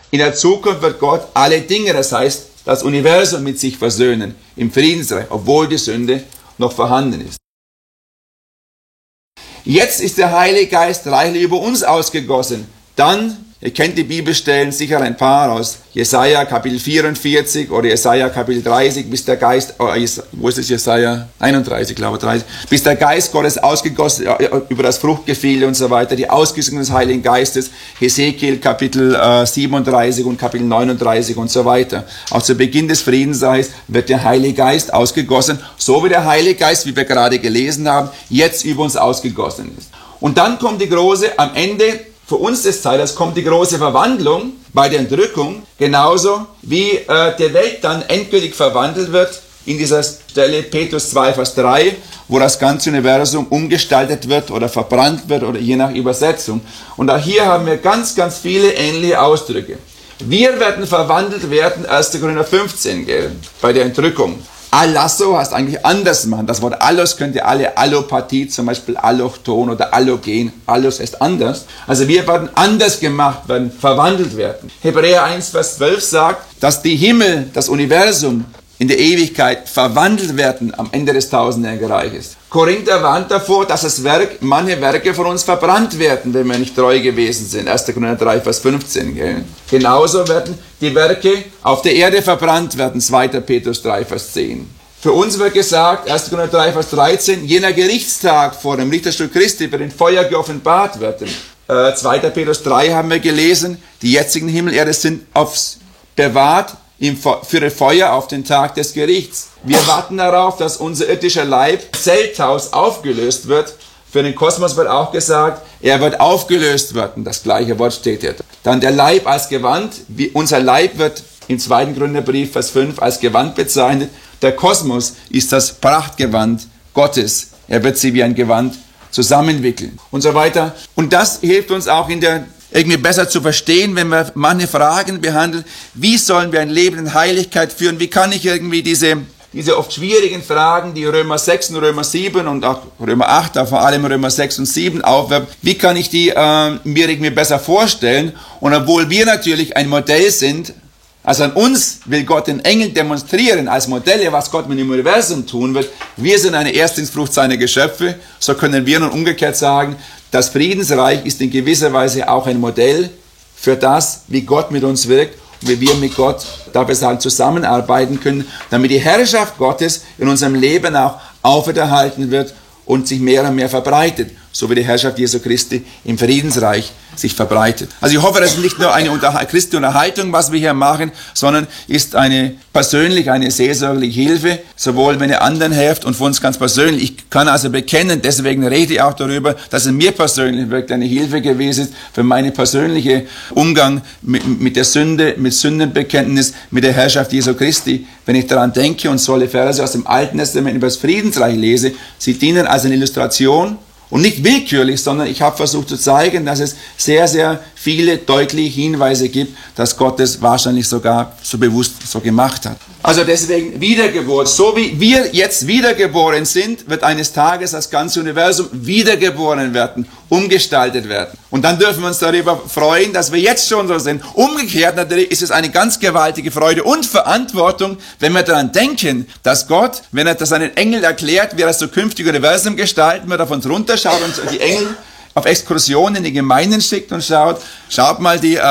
In der Zukunft wird Gott alle Dinge, das heißt das Universum mit sich versöhnen, im Friedensreich, obwohl die Sünde noch vorhanden ist. Jetzt ist der Heilige Geist reichlich über uns ausgegossen. Dann, ihr kennt die Bibelstellen, sicher ein paar aus Jesaja Kapitel 44 oder Jesaja Kapitel 30, bis der Geist, wo ist es, Jesaja 31, glaube ich, 30, bis der Geist Gottes ausgegossen, über das Fruchtgefäße und so weiter, die Ausgießung des Heiligen Geistes, Hesekiel Kapitel 37 und Kapitel 39 und so weiter. Auch zu Beginn des Friedensreichs wird der Heilige Geist ausgegossen, so wie der Heilige Geist, wie wir gerade gelesen haben, jetzt über uns ausgegossen ist. Und dann kommt die große, am Ende für uns des Zeitalters kommt die große Verwandlung bei der Entrückung, genauso wie die Welt dann endgültig verwandelt wird, in dieser Stelle Petrus 2, Vers 3, wo das ganze Universum umgestaltet wird oder verbrannt wird oder je nach Übersetzung. Und auch hier haben wir ganz, ganz viele ähnliche Ausdrücke. Wir werden verwandelt werden, 1. Korinther 15, gell, bei der Entrückung. Allasso heißt eigentlich anders machen. Das Wort Allos könnt ihr alle, Allopathie, zum Beispiel Allochton oder Allogen. Allos heißt anders. Also wir werden anders gemacht werden, verwandelt werden. Hebräer 1, Vers 12 sagt, dass die Himmel, das Universum in der Ewigkeit verwandelt werden am Ende des tausendjährigen Reiches. Korinther warnt davor, dass manche Werke von uns verbrannt werden, wenn wir nicht treu gewesen sind. 1. Korinther 3, Vers 15. Gell? Genauso werden die Werke auf der Erde verbrannt werden. 2. Petrus 3, Vers 10. Für uns wird gesagt, 1. Korinther 3, Vers 13, jener Gerichtstag vor dem Richterstuhl Christi wird in Feuer geoffenbart werden. 2. Petrus 3 haben wir gelesen, die jetzigen Himmelerde sind bewahrt für das Feuer auf den Tag des Gerichts. Wir warten darauf, dass unser irdischer Leib, Zelthaus, aufgelöst wird. Für den Kosmos wird auch gesagt, er wird aufgelöst werden. Das gleiche Wort steht hier. Dann der Leib als Gewand. Unser Leib wird im 2. Korintherbrief, Vers 5, als Gewand bezeichnet. Der Kosmos ist das Prachtgewand Gottes. Er wird sie wie ein Gewand zusammenwickeln und so weiter. Und das hilft uns auch irgendwie besser zu verstehen, wenn wir manche Fragen behandeln. Wie sollen wir ein Leben in Heiligkeit führen? Wie kann ich irgendwie diese oft schwierigen Fragen, die Römer 6 und Römer 7 und auch Römer 8, aber vor allem Römer 6 und 7 aufwerfen, wie kann ich die mir irgendwie besser vorstellen? Und obwohl wir natürlich ein Modell sind, also an uns will Gott den Engel demonstrieren als Modelle, was Gott mit dem Universum tun wird. Wir sind eine Erstlingsfrucht seiner Geschöpfe. So können wir nun umgekehrt sagen, das Friedensreich ist in gewisser Weise auch ein Modell für das, wie Gott mit uns wirkt und wie wir mit Gott dafür zusammenarbeiten können, damit die Herrschaft Gottes in unserem Leben auch aufrechterhalten wird und sich mehr und mehr verbreitet, so wie die Herrschaft Jesu Christi im Friedensreich sich verbreitet. Also ich hoffe, das ist nicht nur eine christliche Unterhaltung, was wir hier machen, sondern ist eine seelsorgliche Hilfe, sowohl wenn ihr anderen helft und für uns ganz persönlich. Ich kann also bekennen, deswegen rede ich auch darüber, dass es mir persönlich wirklich eine Hilfe gewesen ist für meinen persönlichen Umgang mit der Sünde, mit Sündenbekenntnis, mit der Herrschaft Jesu Christi. Wenn ich daran denke und solche Verse aus dem Alten Testament über das Friedensreich lese, sie dienen als eine Illustration. Und nicht willkürlich, sondern ich habe versucht zu zeigen, dass es sehr, sehr viele deutliche Hinweise gibt, dass Gott es wahrscheinlich sogar so bewusst so gemacht hat. Also deswegen Wiedergeburt. So wie wir jetzt wiedergeboren sind, wird eines Tages das ganze Universum wiedergeboren werden, umgestaltet werden. Und dann dürfen wir uns darüber freuen, dass wir jetzt schon so sind. Umgekehrt natürlich ist es eine ganz gewaltige Freude und Verantwortung, wenn wir daran denken, dass Gott, wenn er das seinen Engeln erklärt, wie er das zukünftige Universum gestalten wird, auf uns runterschaut und die Engel auf Exkursionen in die Gemeinden schickt und schaut mal die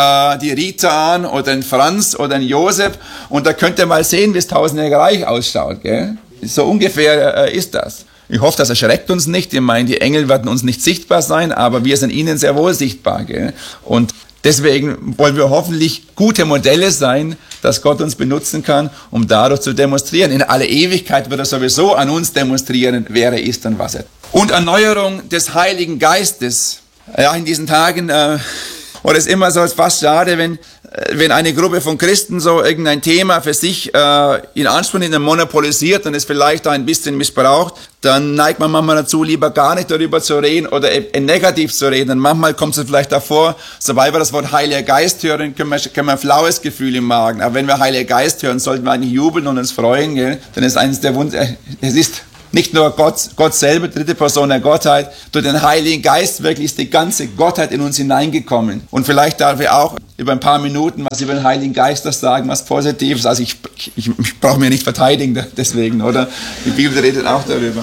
Rita an oder den Franz oder den Josef und da könnt ihr mal sehen, wie das tausendjährige Reich ausschaut. Gell? So ungefähr ist das. Ich hoffe, das erschreckt uns nicht. Ich meine, die Engel werden uns nicht sichtbar sein, aber wir sind ihnen sehr wohl sichtbar. Gell? Und deswegen wollen wir hoffentlich gute Modelle sein, dass Gott uns benutzen kann, um dadurch zu demonstrieren. In aller Ewigkeit wird er sowieso an uns demonstrieren, wer er ist und was er ist. Und Erneuerung des Heiligen Geistes. Ja, in diesen Tagen, oder ist immer so fast schade, wenn eine Gruppe von Christen so irgendein Thema für sich in Anspruch nimmt und monopolisiert und es vielleicht ein bisschen missbraucht, dann neigt man manchmal dazu, lieber gar nicht darüber zu reden oder negativ zu reden. Und manchmal kommt es vielleicht davor, sobald wir das Wort Heiliger Geist hören, können wir ein flaues Gefühl im Magen. Aber wenn wir Heiliger Geist hören, sollten wir eigentlich jubeln und uns freuen, gell? Denn es ist eines der Nicht nur Gott selber, dritte Person der Gottheit, durch den Heiligen Geist wirklich ist die ganze Gottheit in uns hineingekommen. Und vielleicht darf ich auch über ein paar Minuten was über den Heiligen Geist sagen, was Positives. Also ich brauche mir nicht verteidigen deswegen, oder? Die Bibel redet auch darüber.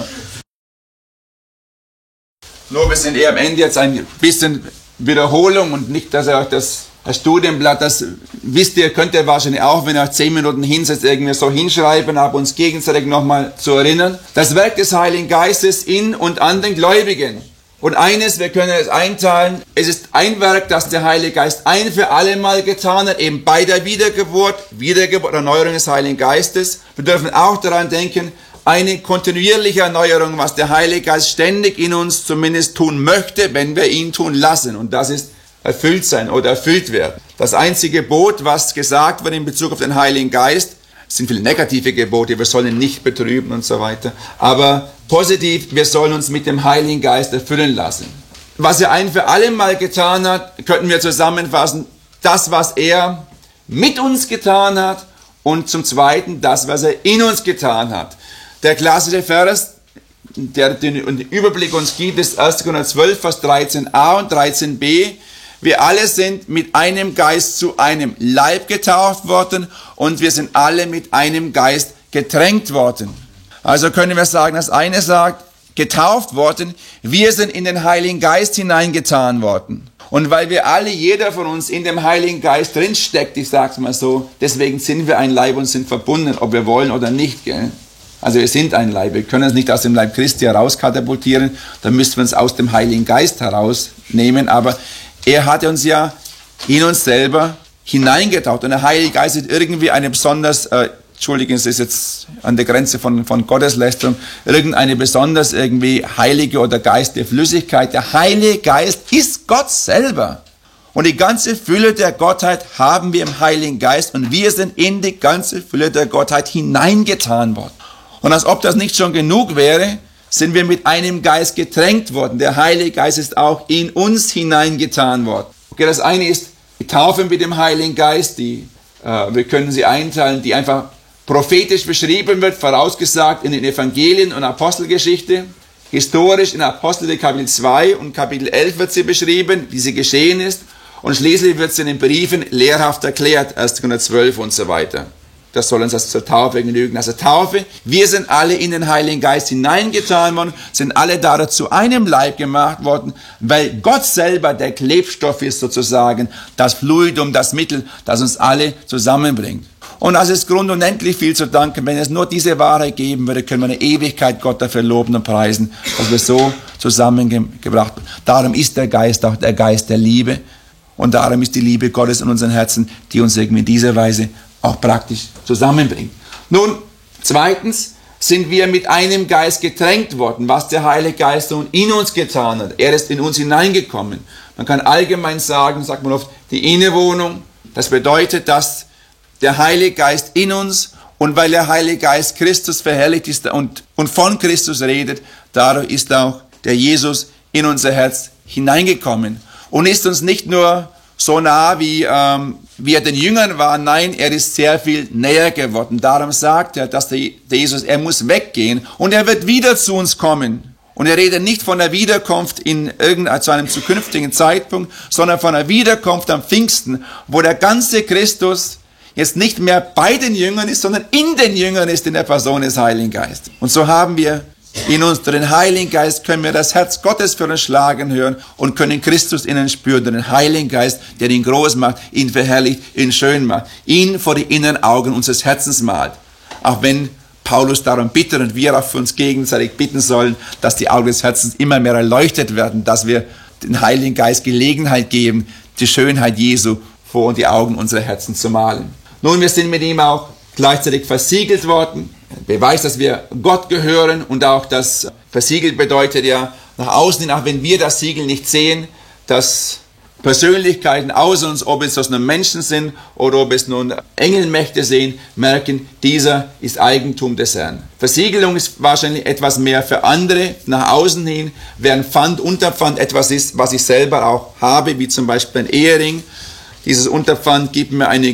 Nur wir sind eher am Ende jetzt ein bisschen Wiederholung und nicht, dass ihr euch das Studienblatt, das wisst ihr, könnt ihr wahrscheinlich auch, wenn ihr euch 10 Minuten hinsetzt, irgendwie so hinschreiben, aber uns gegenseitig nochmal zu erinnern. Das Werk des Heiligen Geistes in und an den Gläubigen. Und eines, wir können es einteilen, es ist ein Werk, das der Heilige Geist ein für alle Mal getan hat, eben bei der Wiedergeburt, Erneuerung des Heiligen Geistes. Wir dürfen auch daran denken, eine kontinuierliche Erneuerung, was der Heilige Geist ständig in uns zumindest tun möchte, wenn wir ihn tun lassen. Und das ist erfüllt sein oder erfüllt werden. Das einzige Gebot, was gesagt wird in Bezug auf den Heiligen Geist, es sind viele negative Gebote, wir sollen ihn nicht betrüben und so weiter. Aber positiv, wir sollen uns mit dem Heiligen Geist erfüllen lassen. Was er ein für alle Mal getan hat, könnten wir zusammenfassen, das, was er mit uns getan hat und zum Zweiten das, was er in uns getan hat. Der klassische Vers, der den Überblick uns gibt, ist 1. Korinther 12, Vers 13a und 13b. Wir alle sind mit einem Geist zu einem Leib getauft worden und wir sind alle mit einem Geist getränkt worden. Also können wir sagen, das eine sagt, getauft worden, wir sind in den Heiligen Geist hineingetan worden. Und weil wir alle, jeder von uns in dem Heiligen Geist drinsteckt, ich sage es mal so, deswegen sind wir ein Leib und sind verbunden, ob wir wollen oder nicht, gell? Also wir sind ein Leib, wir können uns nicht aus dem Leib Christi herauskatapultieren, dann müssten wir uns aus dem Heiligen Geist herausnehmen, aber er hat uns ja in uns selber hineingetaucht. Und der Heilige Geist ist irgendwie eine besonders, Entschuldigung, es ist jetzt an der Grenze von Gotteslästerung, irgendeine besonders irgendwie heilige oder geistige Flüssigkeit. Der Heilige Geist ist Gott selber. Und die ganze Fülle der Gottheit haben wir im Heiligen Geist und wir sind in die ganze Fülle der Gottheit hineingetan worden. Und als ob das nicht schon genug wäre, sind wir mit einem Geist getränkt worden. Der Heilige Geist ist auch in uns hineingetan worden. Okay, das eine ist die Taufe mit dem Heiligen Geist, wir können sie einteilen, die einfach prophetisch beschrieben wird, vorausgesagt in den Evangelien und Apostelgeschichte. Historisch in Apostel Kapitel 2 und Kapitel 11 wird sie beschrieben, wie sie geschehen ist. Und schließlich wird sie in den Briefen lehrhaft erklärt, 1. Korinther 12 und so weiter. Das soll uns das zur Taufe genügen. Also Taufe, wir sind alle in den Heiligen Geist hineingetan worden, sind alle dadurch zu einem Leib gemacht worden, weil Gott selber der Klebstoff ist sozusagen, das Fluidum, das Mittel, das uns alle zusammenbringt. Und das ist Grund unendlich viel zu danken. Wenn es nur diese Wahrheit geben würde, können wir eine Ewigkeit Gott dafür loben und preisen, dass wir so zusammengebracht haben. Darum ist der Geist auch der Geist der Liebe. Und darum ist die Liebe Gottes in unseren Herzen, die uns irgendwie in dieser Weise auch praktisch zusammenbringt. Nun, zweitens sind wir mit einem Geist getränkt worden, was der Heilige Geist nun in uns getan hat. Er ist in uns hineingekommen. Man kann allgemein sagen, sagt man oft, die Innewohnung. Das bedeutet, dass der Heilige Geist in uns und weil der Heilige Geist Christus verherrlicht ist und von Christus redet, dadurch ist auch der Jesus in unser Herz hineingekommen und ist uns nicht nur so nah, wie er den Jüngern war. Nein, er ist sehr viel näher geworden. Darum sagt er, dass der Jesus, er muss weggehen und er wird wieder zu uns kommen. Und er redet nicht von der Wiederkunft zu einem zukünftigen Zeitpunkt, sondern von der Wiederkunft am Pfingsten, wo der ganze Christus jetzt nicht mehr bei den Jüngern ist, sondern in den Jüngern ist in der Person des Heiligen Geistes. Und so haben wir in uns, durch den Heiligen Geist, können wir das Herz Gottes für uns schlagen hören und können Christus innen spüren, durch den Heiligen Geist, der ihn groß macht, ihn verherrlicht, ihn schön macht, ihn vor die inneren Augen unseres Herzens malt. Auch wenn Paulus darum bittet und wir auch für uns gegenseitig bitten sollen, dass die Augen des Herzens immer mehr erleuchtet werden, dass wir den Heiligen Geist Gelegenheit geben, die Schönheit Jesu vor die Augen unserer Herzen zu malen. Nun, wir sind mit ihm auch gleichzeitig versiegelt worden. Beweis, dass wir Gott gehören und auch das versiegelt bedeutet ja nach außen hin, auch wenn wir das Siegel nicht sehen, dass Persönlichkeiten außer uns, ob es das nun Menschen sind oder ob es nun Engelmächte sind, merken, dieser ist Eigentum des Herrn. Versiegelung ist wahrscheinlich etwas mehr für andere nach außen hin, während Pfand, Unterpfand etwas ist, was ich selber auch habe, wie zum Beispiel ein Ehering. Dieses Unterpfand gibt mir eine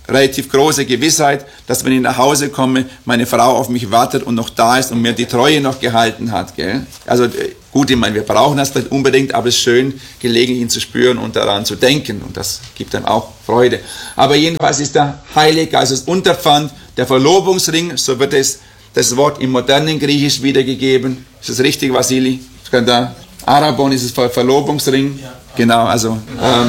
relativ große Gewissheit, dass wenn ich nach Hause komme, meine Frau auf mich wartet und noch da ist und mir die Treue noch gehalten hat. Gell? Also gut, ich meine, wir brauchen das nicht unbedingt, aber es ist schön, gelegentlich ihn zu spüren und daran zu denken. Und das gibt dann auch Freude. Aber jedenfalls ist der Heilige Geist das Unterpfand, der Verlobungsring, so wird es das Wort im modernen Griechisch wiedergegeben. Ist das richtig, Vasili? Da Arabon ist es Verlobungsring. Ja. Genau, also.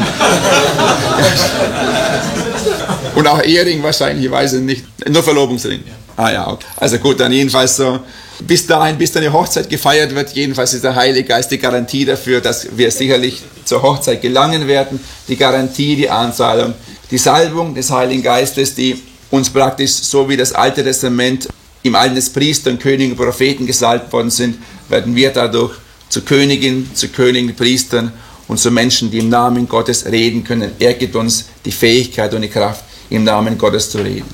Und auch Ehering wahrscheinlich, ich weiß es nicht. Nur Verlobungsring. Ah ja, okay. Also gut, dann jedenfalls so. Bis dahin, bis dann die Hochzeit gefeiert wird, jedenfalls ist der Heilige Geist die Garantie dafür, dass wir sicherlich zur Hochzeit gelangen werden. Die Garantie, die Anzahlung, die Salbung des Heiligen Geistes, die uns praktisch, so wie das Alte Testament im Alten des Priester und Königen und Propheten gesalbt worden sind, werden wir dadurch zu Königinnen, zu Königen, Priestern und zu Menschen, die im Namen Gottes reden können. Er gibt uns die Fähigkeit und die Kraft, im Namen Gottes zu reden.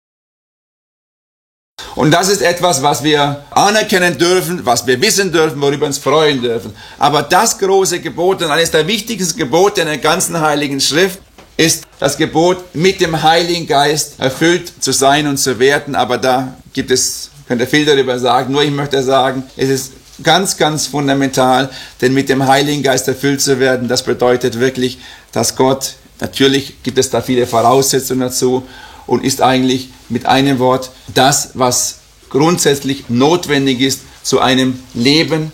Und das ist etwas, was wir anerkennen dürfen, was wir wissen dürfen, worüber wir uns freuen dürfen. Aber das große Gebot und eines der wichtigsten Gebote in der ganzen Heiligen Schrift ist das Gebot, mit dem Heiligen Geist erfüllt zu sein und zu werden. Aber da gibt es, könnte viel darüber sagen, nur ich möchte sagen, es ist ganz, ganz fundamental, denn mit dem Heiligen Geist erfüllt zu werden, das bedeutet wirklich, dass Gott, natürlich gibt es da viele Voraussetzungen dazu, und ist eigentlich mit einem Wort das, was grundsätzlich notwendig ist zu einem Leben,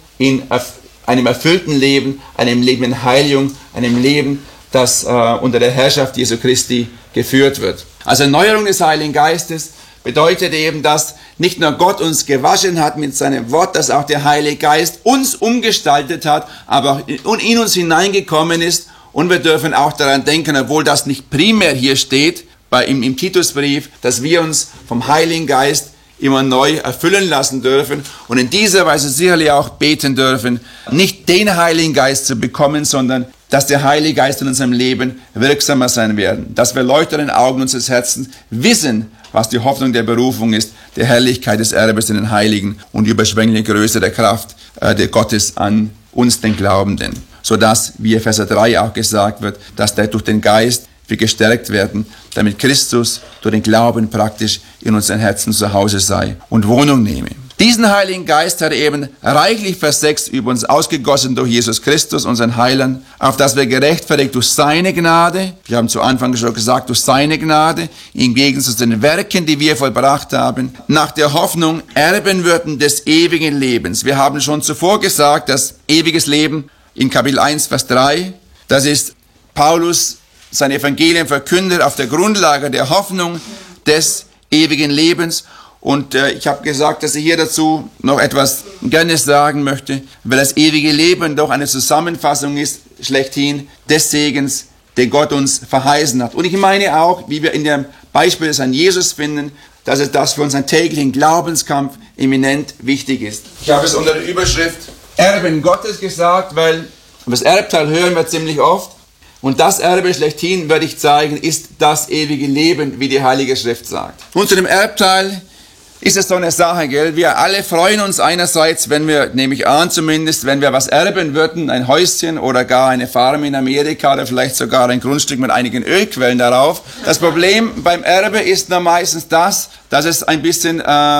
einem erfüllten Leben, einem Leben in Heiligung, einem Leben, das unter der Herrschaft Jesu Christi geführt wird. Also Erneuerung des Heiligen Geistes bedeutet eben, dass nicht nur Gott uns gewaschen hat mit seinem Wort, dass auch der Heilige Geist uns umgestaltet hat, aber auch in uns hineingekommen ist. Und wir dürfen auch daran denken, obwohl das nicht primär hier steht, im Titusbrief, dass wir uns vom Heiligen Geist immer neu erfüllen lassen dürfen und in dieser Weise sicherlich auch beten dürfen, nicht den Heiligen Geist zu bekommen, sondern dass der Heilige Geist in unserem Leben wirksamer sein werden, dass wir leuchtenden Augen unseres Herzens wissen, was die Hoffnung der Berufung ist, der Herrlichkeit des Erbes in den Heiligen und die überschwängliche Größe der Kraft der Gottes an uns, den Glaubenden, sodass, wie Epheser 3 auch gesagt wird, dass der durch den Geist wir gestärkt werden, damit Christus durch den Glauben praktisch in unseren Herzen zu Hause sei und Wohnung nehme. Diesen Heiligen Geist hat er eben reichlich Vers 6 über uns ausgegossen durch Jesus Christus, unseren Heiland, auf dass wir gerechtfertigt durch seine Gnade, wir haben zu Anfang schon gesagt, durch seine Gnade, im Gegensatz zu den Werken, die wir vollbracht haben, nach der Hoffnung erben würden des ewigen Lebens. Wir haben schon zuvor gesagt, dass ewiges Leben in Kapitel 1, Vers 3, das ist Paulus sein Evangelium verkündet auf der Grundlage der Hoffnung des ewigen Lebens. Und ich habe gesagt, dass ich hier dazu noch etwas gerne sagen möchte, weil das ewige Leben doch eine Zusammenfassung ist, schlechthin, des Segens, den Gott uns verheißen hat. Und ich meine auch, wie wir in dem Beispiel des Herrn Jesus finden, dass es das für unseren täglichen Glaubenskampf eminent wichtig ist. Ich habe es unter der Überschrift Erben Gottes gesagt, weil das Erbteil hören wir ziemlich oft. Und das Erbe schlechthin, werde ich zeigen, ist das ewige Leben, wie die Heilige Schrift sagt. Und zu dem Erbteil ist es so eine Sache, gell? Wir alle freuen uns einerseits, wenn wir, nehme ich an zumindest, wenn wir was erben würden, ein Häuschen oder gar eine Farm in Amerika oder vielleicht sogar ein Grundstück mit einigen Ölquellen darauf. Das Problem beim Erbe ist nur meistens das, dass es ein bisschen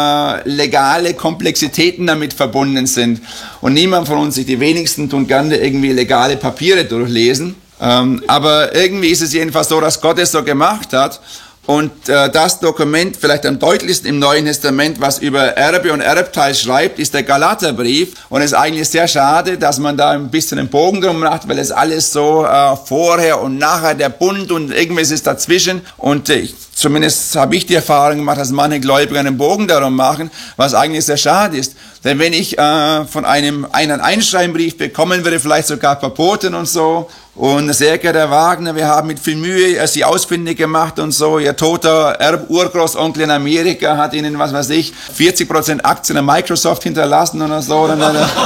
legale Komplexitäten damit verbunden sind. Und niemand von uns, die wenigsten tun gerne irgendwie legale Papiere durchlesen. Aber irgendwie ist es jedenfalls so, dass Gott es so gemacht hat. Und das Dokument, vielleicht am deutlichsten im Neuen Testament, was über Erbe und Erbteil schreibt, ist der Galaterbrief. Und es ist eigentlich sehr schade, dass man da ein bisschen einen Bogen drum macht, weil es alles so vorher und nachher der Bund und irgendwas ist dazwischen. Und zumindest habe ich die Erfahrung gemacht, dass manche Gläubige einen Bogen darum machen, was eigentlich sehr schade ist. Denn wenn ich von einen Einschreibenbrief bekommen würde, vielleicht sogar verboten und so, und sehr geehrter Herr Wagner, wir haben mit viel Mühe Sie ausfindig gemacht und so, Ihr toter Urgroßonkel in Amerika hat Ihnen, was weiß ich, 40% Aktien an Microsoft hinterlassen oder so. Und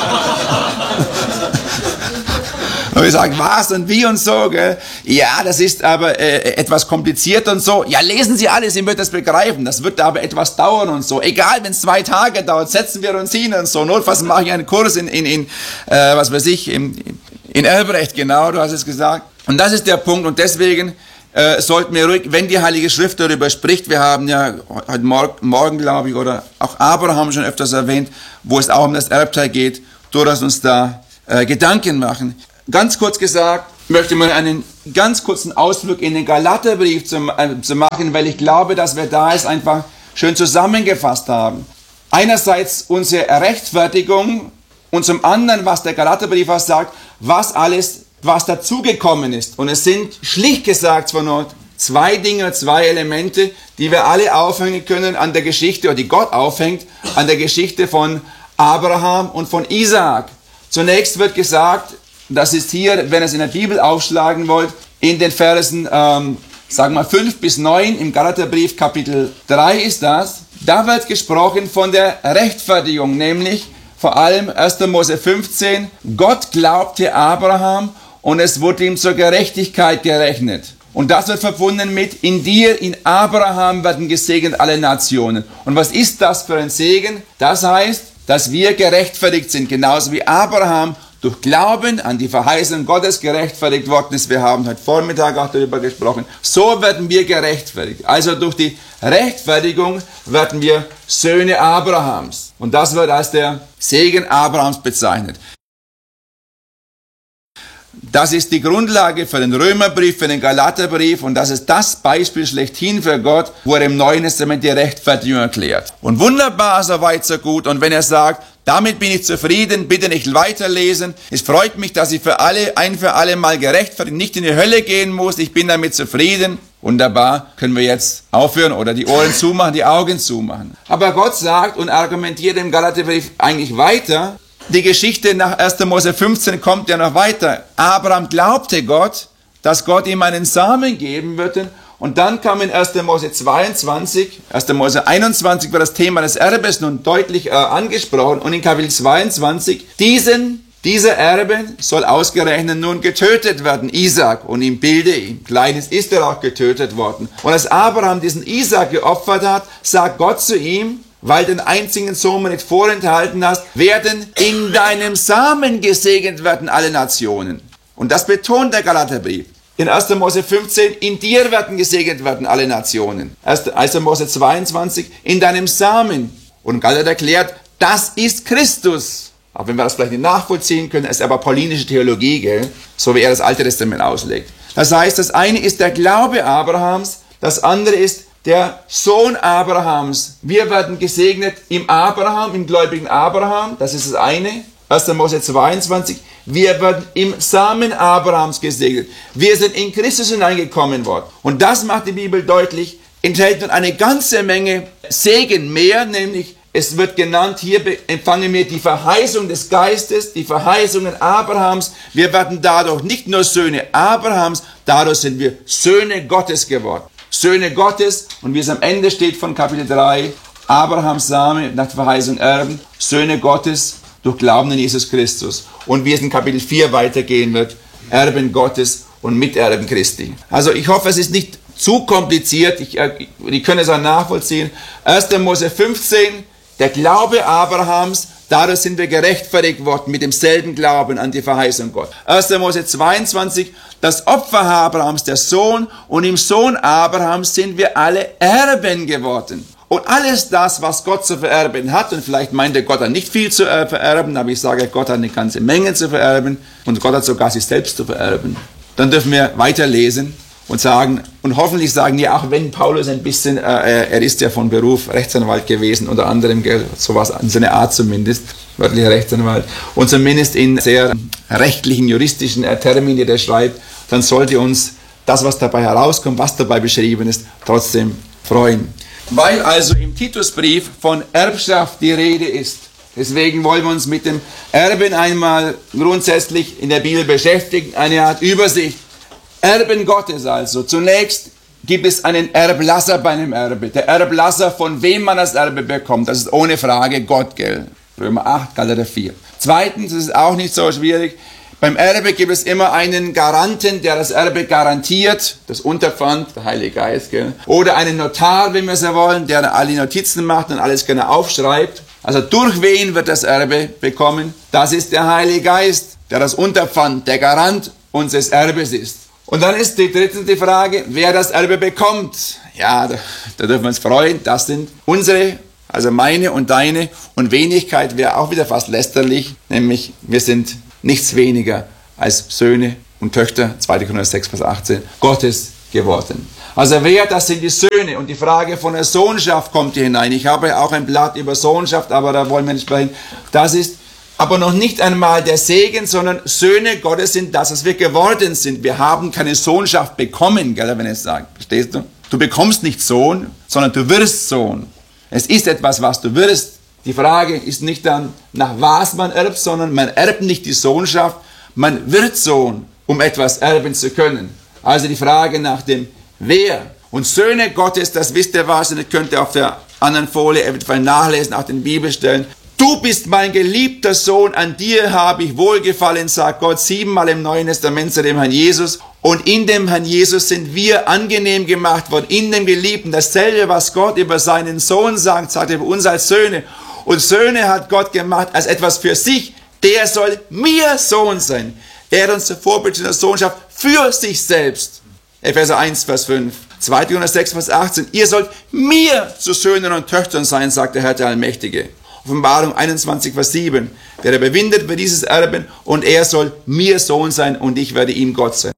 wir sagen, was und wie und so, gell? Ja, das ist aber etwas kompliziert und so. Ja, lesen Sie alles, Sie wird das begreifen. Das wird aber etwas dauern und so. Egal, wenn es 2 Tage dauert, setzen wir uns hin und so. Notfalls mache ich einen Kurs was weiß ich, in Erbrecht, genau, du hast es gesagt. Und das ist der Punkt. Und deswegen sollten wir ruhig, wenn die Heilige Schrift darüber spricht, wir haben ja heute Morgen, glaube ich, oder auch Abraham schon öfters erwähnt, wo es auch um das Erbteil geht, durchaus uns da Gedanken machen. Ganz kurz gesagt, möchte man einen ganz kurzen Ausflug in den Galaterbrief zu machen, weil ich glaube, dass wir da es einfach schön zusammengefasst haben. Einerseits unsere Rechtfertigung und zum anderen, was der Galaterbrief sagt, was dazugekommen ist. Und es sind schlicht gesagt von uns zwei Dinge, zwei Elemente, die wir alle aufhängen können an der Geschichte, oder die Gott aufhängt, an der Geschichte von Abraham und von Isaak. Zunächst wird gesagt, das ist hier, wenn ihr es in der Bibel aufschlagen wollt, in den Versen, 5 bis 9 im Galaterbrief Kapitel 3 ist das. Da wird gesprochen von der Rechtfertigung, nämlich vor allem 1. Mose 15. Gott glaubte Abraham und es wurde ihm zur Gerechtigkeit gerechnet. Und das wird verbunden mit, in dir, in Abraham werden gesegnet alle Nationen. Und was ist das für ein Segen? Das heißt, dass wir gerechtfertigt sind, genauso wie Abraham durch Glauben an die Verheißung Gottes gerechtfertigt worden ist. Wir haben heute Vormittag auch darüber gesprochen. So werden wir gerechtfertigt. Also durch die Rechtfertigung werden wir Söhne Abrahams. Und das wird als der Segen Abrahams bezeichnet. Das ist die Grundlage für den Römerbrief, für den Galaterbrief und das ist das Beispiel schlechthin für Gott, wo er im Neuen Testament die Rechtfertigung erklärt. Und wunderbar, so weit, so gut. Und wenn er sagt, damit bin ich zufrieden, bitte nicht weiterlesen. Es freut mich, dass ich ein für alle Mal gerechtfertigt, nicht in die Hölle gehen muss. Ich bin damit zufrieden. Wunderbar, können wir jetzt aufhören oder die Ohren zumachen, die Augen zumachen. Aber Gott sagt und argumentiert im Galaterbrief eigentlich weiter. Die Geschichte nach 1. Mose 15 kommt ja noch weiter. Abraham glaubte Gott, dass Gott ihm einen Samen geben würde. Und dann kam in 1. Mose 22, 1. Mose 21 war das Thema des Erbes nun deutlich angesprochen. Und in Kapitel 22, dieser Erbe soll ausgerechnet nun getötet werden, Isaak. Und im Bilde, im Kleines ist er auch getötet worden. Und als Abraham diesen Isaak geopfert hat, sagt Gott zu ihm, weil den einzigen Sohn nicht vorenthalten hast, werden in deinem Samen gesegnet werden alle Nationen. Und das betont der Galaterbrief. In 1. Mose 15, in dir werden gesegnet werden alle Nationen. 1. Mose 22, in deinem Samen. Und Galater erklärt, das ist Christus. Auch wenn wir das vielleicht nicht nachvollziehen können, ist aber paulinische Theologie, gell? So wie er das Alte Testament auslegt. Das heißt, das eine ist der Glaube Abrahams, das andere ist der Sohn Abrahams. Wir werden gesegnet im Abraham, im gläubigen Abraham. Das ist das eine. 1. Mose 22. Wir werden im Samen Abrahams gesegnet. Wir sind in Christus hineingekommen worden. Und das macht die Bibel deutlich, enthält nun eine ganze Menge Segen mehr, nämlich es wird genannt, hier empfangen wir die Verheißung des Geistes, die Verheißungen Abrahams. Wir werden dadurch nicht nur Söhne Abrahams, dadurch sind wir Söhne Gottes geworden. Söhne Gottes, und wie es am Ende steht von Kapitel 3, Abrahams Same nach der Verheißung erben, Söhne Gottes durch Glauben an Jesus Christus. Und wie es in Kapitel 4 weitergehen wird, Erben Gottes und Miterben Christi. Also ich hoffe, es ist nicht zu kompliziert, ich können es auch nachvollziehen. 1. Mose 15, der Glaube Abrahams, dadurch sind wir gerechtfertigt worden mit demselben Glauben an die Verheißung Gott. 1. Mose 22, das Opfer Abrahams, der Sohn, und im Sohn Abrahams sind wir alle Erben geworden. Und alles das, was Gott zu vererben hat, und vielleicht meinte Gott hat nicht viel zu vererben, aber ich sage, Gott hat eine ganze Menge zu vererben und Gott hat sogar sich selbst zu vererben. Dann dürfen wir weiterlesen und sagen, und hoffentlich sagen, ja, auch wenn Paulus ein bisschen, er ist ja von Beruf Rechtsanwalt gewesen, unter anderem, sowas, in seiner Art zumindest, wörtlicher Rechtsanwalt, und zumindest in sehr rechtlichen, juristischen Terminen, die er schreibt, dann sollte uns das, was dabei herauskommt, was dabei beschrieben ist, trotzdem freuen. Weil also im Titusbrief von Erbschaft die Rede ist. Deswegen wollen wir uns mit dem Erben einmal grundsätzlich in der Bibel beschäftigen, eine Art Übersicht. Erben Gottes also. Zunächst gibt es einen Erblasser bei einem Erbe. Der Erblasser, von wem man das Erbe bekommt, das ist ohne Frage Gott, gell? Römer 8, Galater 4. Zweitens, das ist auch nicht so schwierig, beim Erbe gibt es immer einen Garanten, der das Erbe garantiert, das Unterpfand, der Heilige Geist, gell? Oder einen Notar, wenn wir so wollen, der alle Notizen macht und alles gerne aufschreibt. Also durch wen wird das Erbe bekommen? Das ist der Heilige Geist, der das Unterpfand, der Garant unseres Erbes ist. Und dann ist die dritte Frage, wer das Erbe bekommt. Ja, da dürfen wir uns freuen, das sind unsere, also meine und deine, und Wenigkeit wäre auch wieder fast lästerlich, nämlich wir sind nichts weniger als Söhne und Töchter, 2. Korinther 6, Vers 18, Gottes geworden. Also wer, das sind die Söhne, und die Frage von der Sohnschaft kommt hier hinein. Ich habe auch ein Blatt über Sohnschaft, aber da wollen wir nicht sprechen. Das ist aber noch nicht einmal der Segen, sondern Söhne Gottes sind das, was wir geworden sind. Wir haben keine Sohnschaft bekommen, gell, wenn ich sage. Verstehst du? Du bekommst nicht Sohn, sondern du wirst Sohn. Es ist etwas, was du wirst. Die Frage ist nicht dann, nach was man erbt, sondern man erbt nicht die Sohnschaft, man wird Sohn, um etwas erben zu können. Also die Frage nach dem Wer. Und Söhne Gottes, das wisst ihr was, und ihr könnt auf der anderen Folie eventuell nachlesen, auch den Bibelstellen. Du bist mein geliebter Sohn, an dir habe ich wohlgefallen, sagt Gott 7-mal im Neuen Testament zu dem Herrn Jesus. Und in dem Herrn Jesus sind wir angenehm gemacht worden, in dem Geliebten. Dasselbe, was Gott über seinen Sohn sagt er über uns als Söhne. Und Söhne hat Gott gemacht als etwas für sich. Der soll mir Sohn sein. Er hat uns zur Vorbild der Sohnschaft für sich selbst. Epheser 1, Vers 5. 2. Korinther 6, Vers 18. Ihr sollt mir zu Söhnen und Töchtern sein, sagt der Herr der Allmächtige. Offenbarung 21, Vers 7. Wer überwindet, wird dieses erben, und er soll mir Sohn sein, und ich werde ihm Gott sein.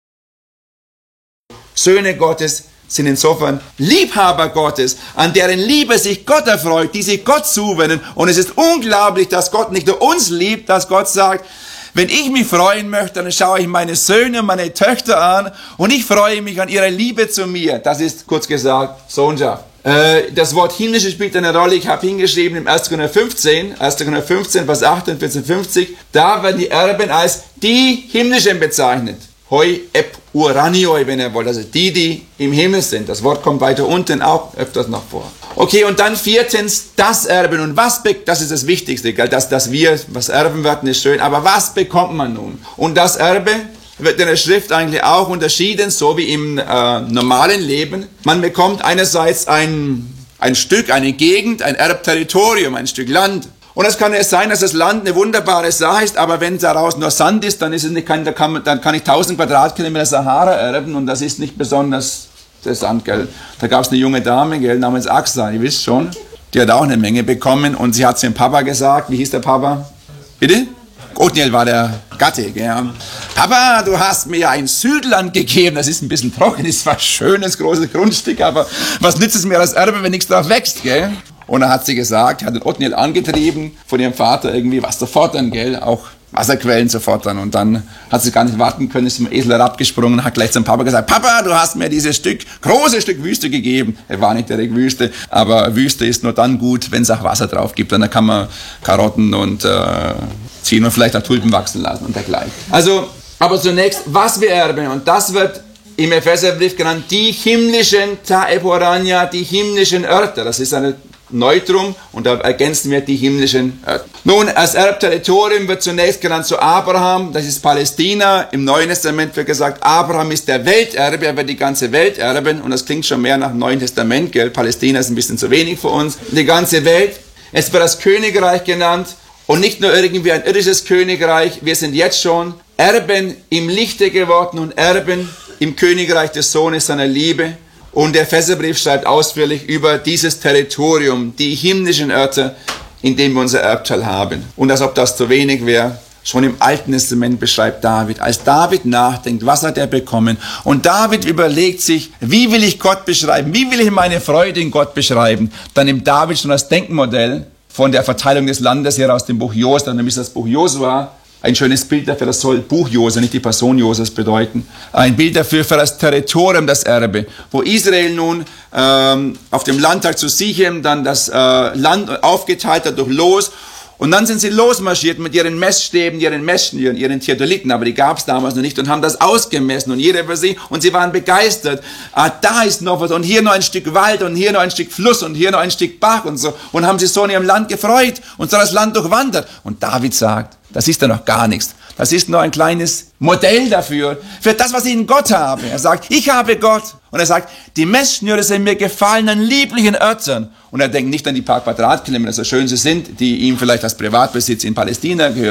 Söhne Gottes sind insofern Liebhaber Gottes, an deren Liebe sich Gott erfreut, die sich Gott zuwenden. Und es ist unglaublich, dass Gott nicht nur uns liebt, dass Gott sagt, wenn ich mich freuen möchte, dann schaue ich meine Söhne und meine Töchter an und ich freue mich an ihrer Liebe zu mir. Das ist, kurz gesagt, Sohnschaft. Das Wort himmlische spielt eine Rolle. Ich habe hingeschrieben im 1. Korinther 15, Vers 48, 50, da werden die Erben als die Himmlischen bezeichnet. Hoi ep uranioi, wenn ihr wollt, also die im Himmel sind. Das Wort kommt weiter unten auch öfters noch vor. Okay, und dann viertens, das Erben. Und das ist das Wichtigste, gell? Dass wir was erben werden, ist schön. Aber was bekommt man nun? Und das Erbe wird in der Schrift eigentlich auch unterschieden, so wie im normalen Leben. Man bekommt einerseits ein Stück, eine Gegend, ein Erbterritorium, ein Stück Land. Und es kann ja sein, dass das Land eine wunderbare Sache ist, aber wenn daraus nur Sand ist, dann ist es nicht, dann kann ich 1000 Quadratkilometer Sahara erben, und das ist nicht besonders interessant, gell. Da gab es eine junge Dame, gell, namens Aksa, ihr wisst schon, die hat auch eine Menge bekommen, und sie hat zu ihrem Papa gesagt, wie hieß der Papa? Bitte? Othniel war der Gatte, gell. Papa, du hast mir ein Südland gegeben, das ist ein bisschen trocken, ist zwar ein schönes, großes Grundstück, aber was nützt es mir als Erbe, wenn nichts drauf wächst, gell? Und dann hat sie gesagt, hat den Othniel angetrieben, von ihrem Vater irgendwie was zu fordern, gell, auch Wasserquellen zu fordern. Und dann hat sie gar nicht warten können, ist zum Esel herabgesprungen und hat gleich zum Papa gesagt, Papa, du hast mir dieses große Stück Wüste gegeben. Er war nicht direkt Wüste, aber Wüste ist nur dann gut, wenn es auch Wasser drauf gibt. Und dann kann man Karotten und ziehen und vielleicht auch Tulpen wachsen lassen und dergleichen. Also, aber zunächst, was wir erben, und das wird im Epheserbrief genannt, die himmlischen Taeporania, die himmlischen Örter. Das ist eine Neutrum, und da ergänzen wir die himmlischen Örter. Nun, als Erbterritorium wird zunächst genannt zu Abraham, das ist Palästina. Im Neuen Testament wird gesagt, Abraham ist der Welterbe, er wird die ganze Welt erben, und das klingt schon mehr nach dem Neuen Testament, gell? Palästina ist ein bisschen zu wenig für uns. Die ganze Welt. Es wird das Königreich genannt, und nicht nur irgendwie ein irdisches Königreich, wir sind jetzt schon Erben im Lichte geworden und Erben im Königreich des Sohnes seiner Liebe. Und der Epheserbrief schreibt ausführlich über dieses Territorium, die himmlischen Örter, in denen wir unser Erbteil haben. Und als ob das zu wenig wäre, schon im Alten Testament beschreibt David, als David nachdenkt, was hat er bekommen? Und David überlegt sich, wie will ich Gott beschreiben? Wie will ich meine Freude in Gott beschreiben? Dann nimmt David schon das Denkmodell von der Verteilung des Landes her aus dem Buch Josua, nämlich das Buch Josua. Ein schönes Bild dafür, das soll Buch Josua, nicht die Person Josas bedeuten. Ein Bild dafür für das Territorium, das Erbe, wo Israel nun auf dem Landtag zu Sichem dann das Land aufgeteilt hat durch Los. Und dann sind sie losmarschiert mit ihren Messstäben, ihren Theodoliten, aber die gab es damals noch nicht, und haben das ausgemessen, und jeder für sie, und sie waren begeistert. Da ist noch was, und hier noch ein Stück Wald, und hier noch ein Stück Fluss, und hier noch ein Stück Bach und so, und haben sich so in ihrem Land gefreut und so das Land durchwandert. Und David sagt, das ist ja noch gar nichts. Das ist nur ein kleines Modell dafür, für das, was ich in Gott habe. Er sagt, ich habe Gott. Und er sagt, die Messschnüre sind mir gefallen an lieblichen Örtern. Und er denkt nicht an die paar Quadratkilometer, so schön sie sind, die ihm vielleicht als Privatbesitz in Palästina gehören.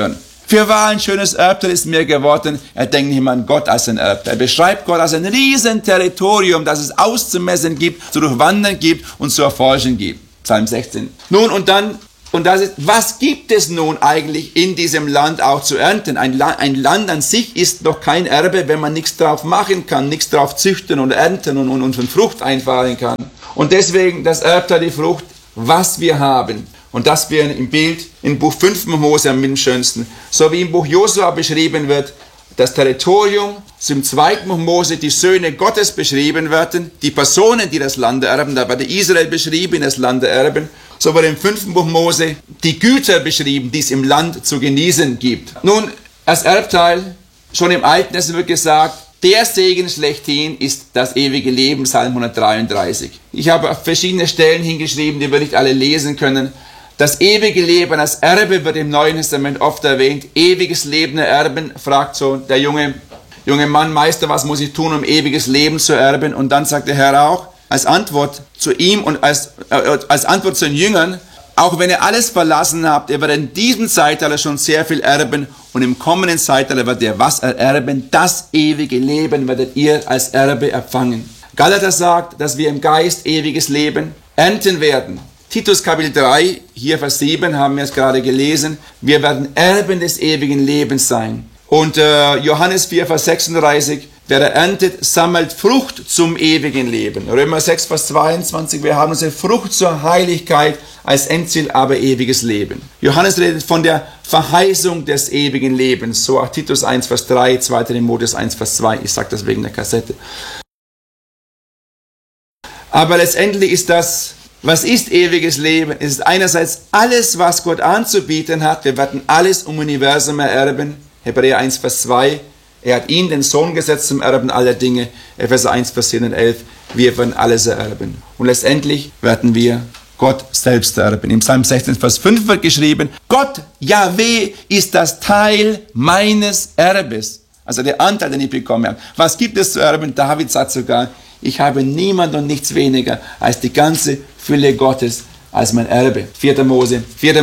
Für wahr ein schönes Erbteil ist mir geworden. Er denkt nicht mehr an Gott als ein Erbteil. Er beschreibt Gott als ein riesen Territorium, das es auszumessen gibt, zu durchwandern gibt und zu erforschen gibt. Psalm 16. Nun was gibt es nun eigentlich in diesem Land auch zu ernten? Ein Land an sich ist noch kein Erbe, wenn man nichts drauf machen kann, nichts drauf züchten und ernten und von Frucht einfahren kann. Und deswegen das Erbteil, die Frucht, was wir haben. Und das wir im Bild in Buch 5 Mose am schönsten, so wie im Buch Josua beschrieben wird, das Territorium, so im 2. Buch Mose die Söhne Gottes beschrieben werden, die Personen, die das Land erben, da wird Israel beschrieben, das Land erben, so wird im 5. Buch Mose die Güter beschrieben, die es im Land zu genießen gibt. Nun, als Erbteil, schon im Alten Testament wird gesagt, der Segen schlechthin ist das ewige Leben, Psalm 133. Ich habe verschiedene Stellen hingeschrieben, die wir nicht alle lesen können. Das ewige Leben als Erbe wird im Neuen Testament oft erwähnt. Ewiges Leben erben, fragt so der junge Mann, Meister, was muss ich tun, um ewiges Leben zu erben? Und dann sagt der Herr auch, als Antwort zu ihm und als Antwort zu den Jüngern, auch wenn ihr alles verlassen habt, ihr werdet in diesem Zeitalter schon sehr viel erben und im kommenden Zeitalter werdet ihr was ererben? Das ewige Leben werdet ihr als Erbe empfangen. Galater sagt, dass wir im Geist ewiges Leben ernten werden. Titus Kapitel 3, hier Vers 7 haben wir es gerade gelesen. Wir werden Erben des ewigen Lebens sein. Und Johannes 4, Vers 36, wer erntet, sammelt Frucht zum ewigen Leben. Römer 6, Vers 22, wir haben unsere Frucht zur Heiligkeit als Endziel, aber ewiges Leben. Johannes redet von der Verheißung des ewigen Lebens. So auch Titus 1, Vers 3, 2. Timotheus 1, Vers 2. Ich sage das wegen der Kassette. Aber letztendlich ist das, was ist ewiges Leben? Es ist einerseits alles, was Gott anzubieten hat. Wir werden alles im Universum ererben. Hebräer 1, Vers 2. Er hat ihn, den Sohn, gesetzt zum Erben aller Dinge. Epheser 1, Vers 10 und 11. Wir werden alles ererben. Und letztendlich werden wir Gott selbst erben. Im Psalm 16, Vers 5 wird geschrieben, Gott, Jahwe, ist das Teil meines Erbes. Also der Anteil, den ich bekommen habe. Was gibt es zu erben? David sagt sogar, ich habe niemand und nichts weniger als die ganze Fülle Gottes als mein Erbe. 4. Mose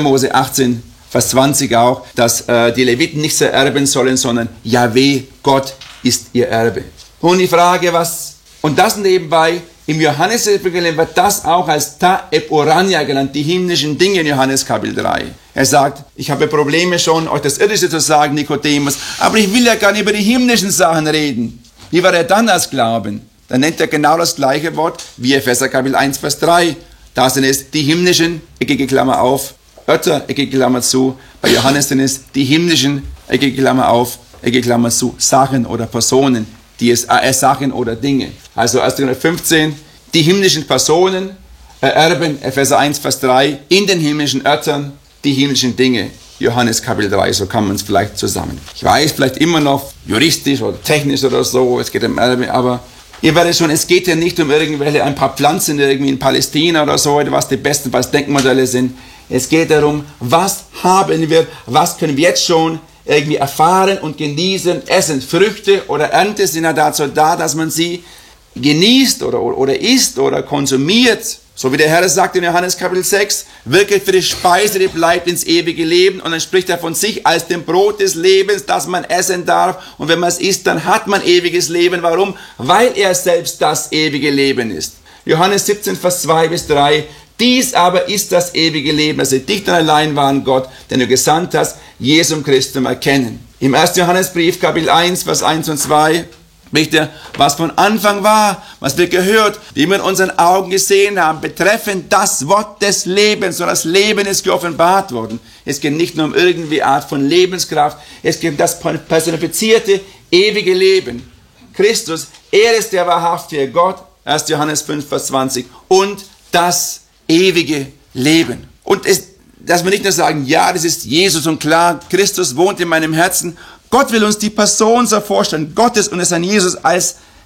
18, Vers 20 auch, dass die Leviten nicht so erben sollen, sondern Jahwe, Gott, ist ihr Erbe. Und die Frage, und das nebenbei, im Johannesevangelium wird das auch als Ta Eporania genannt, die himmlischen Dinge in Johannes Kapitel 3. Er sagt, ich habe Probleme schon, euch das Irdische zu sagen, Nikodemus, aber ich will ja gar nicht über die himmlischen Sachen reden. Wie war er dann als Glauben? Dann nennt er genau das gleiche Wort wie Epheser Kapitel 1, Vers 3. Da sind es die himmlischen, eckige Klammer auf, Ötter, eckige Klammer zu. Bei Johannes sind es die himmlischen, eckige Klammer auf, eckige Klammer zu, Sachen oder Personen, die es Sachen oder Dinge. Also 1. Korinther 15, die himmlischen Personen ererben, Epheser 1, Vers 3, in den himmlischen Örtern die himmlischen Dinge. Johannes Kapitel 3, so kann man es vielleicht zusammen. Ich weiß, vielleicht immer noch juristisch oder technisch oder so, es geht um Erbe, aber ihr werdet schon, es geht ja nicht um irgendwelche, ein paar Pflanzen irgendwie in Palästina oder so, was die besten Denkmodelle sind. Es geht darum, was haben wir, was können wir jetzt schon irgendwie erfahren und genießen, essen. Früchte oder Ernte sind ja dazu da, dass man sie genießt oder isst oder konsumiert. So wie der Herr sagt in Johannes Kapitel 6, wirket für die Speise, die bleibt ins ewige Leben. Und dann spricht er von sich als dem Brot des Lebens, das man essen darf. Und wenn man es isst, dann hat man ewiges Leben. Warum? Weil er selbst das ewige Leben ist. Johannes 17, Vers 2 bis 3. Dies aber ist das ewige Leben, dass sie dich dann allein waren, Gott, den du gesandt hast, Jesum Christum erkennen. Im 1. Johannesbrief, Kapitel 1, Vers 1 und 2, spricht er, was von Anfang war, was wir gehört, wie wir in unseren Augen gesehen haben, betreffend das Wort des Lebens, und das Leben ist geoffenbart worden. Es geht nicht nur um irgendeine Art von Lebenskraft, es geht um das personifizierte, ewige Leben. Christus, er ist der wahrhaftige Gott, 1. Johannes 5, Vers 20, und das ewige Leben. Und dass wir nicht nur sagen, ja, das ist Jesus und klar, Christus wohnt in meinem Herzen. Gott will uns die Person so vorstellen, Gottes und es an Jesus als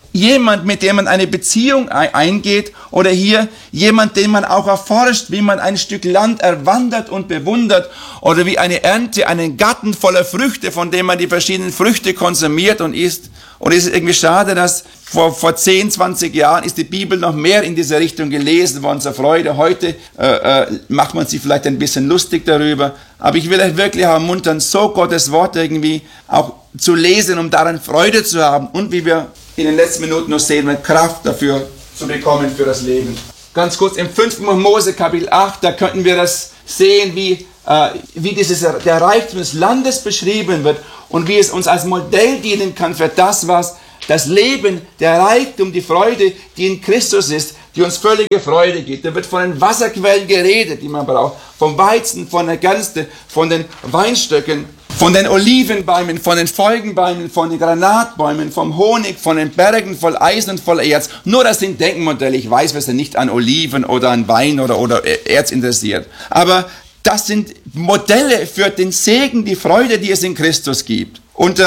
jemand, mit dem man eine Beziehung eingeht, oder hier jemand, den man auch erforscht, wie man ein Stück Land erwandert und bewundert, oder wie eine Ernte, einen Garten voller Früchte, von dem man die verschiedenen Früchte konsumiert und isst. Und es ist irgendwie schade, dass vor 10, 20 Jahren ist die Bibel noch mehr in diese Richtung gelesen worden zur Freude. Heute macht man sich vielleicht ein bisschen lustig darüber. Aber ich will euch wirklich ermuntern, so Gottes Wort irgendwie auch zu lesen, um daran Freude zu haben. Und wie wir in den letzten Minuten noch sehen, Kraft dafür zu bekommen für das Leben. Ganz kurz, im 5. Mose Kapitel 8, da könnten wir das sehen, wie der Reichtum des Landes beschrieben wird und wie es uns als Modell dienen kann für das Leben, der Reichtum, die Freude, die in Christus ist, die uns völlige Freude gibt. Da wird von den Wasserquellen geredet, die man braucht, vom Weizen, von der Gerste, von den Weinstöcken, von den Olivenbäumen, von den Feigenbäumen, von den Granatbäumen, vom Honig, von den Bergen voll Eisen und voll Erz. Nur das sind Denkmodelle. Ich weiß, wir sind nicht an Oliven oder an Wein oder Erz interessiert. Aber das sind Modelle für den Segen, die Freude, die es in Christus gibt. Und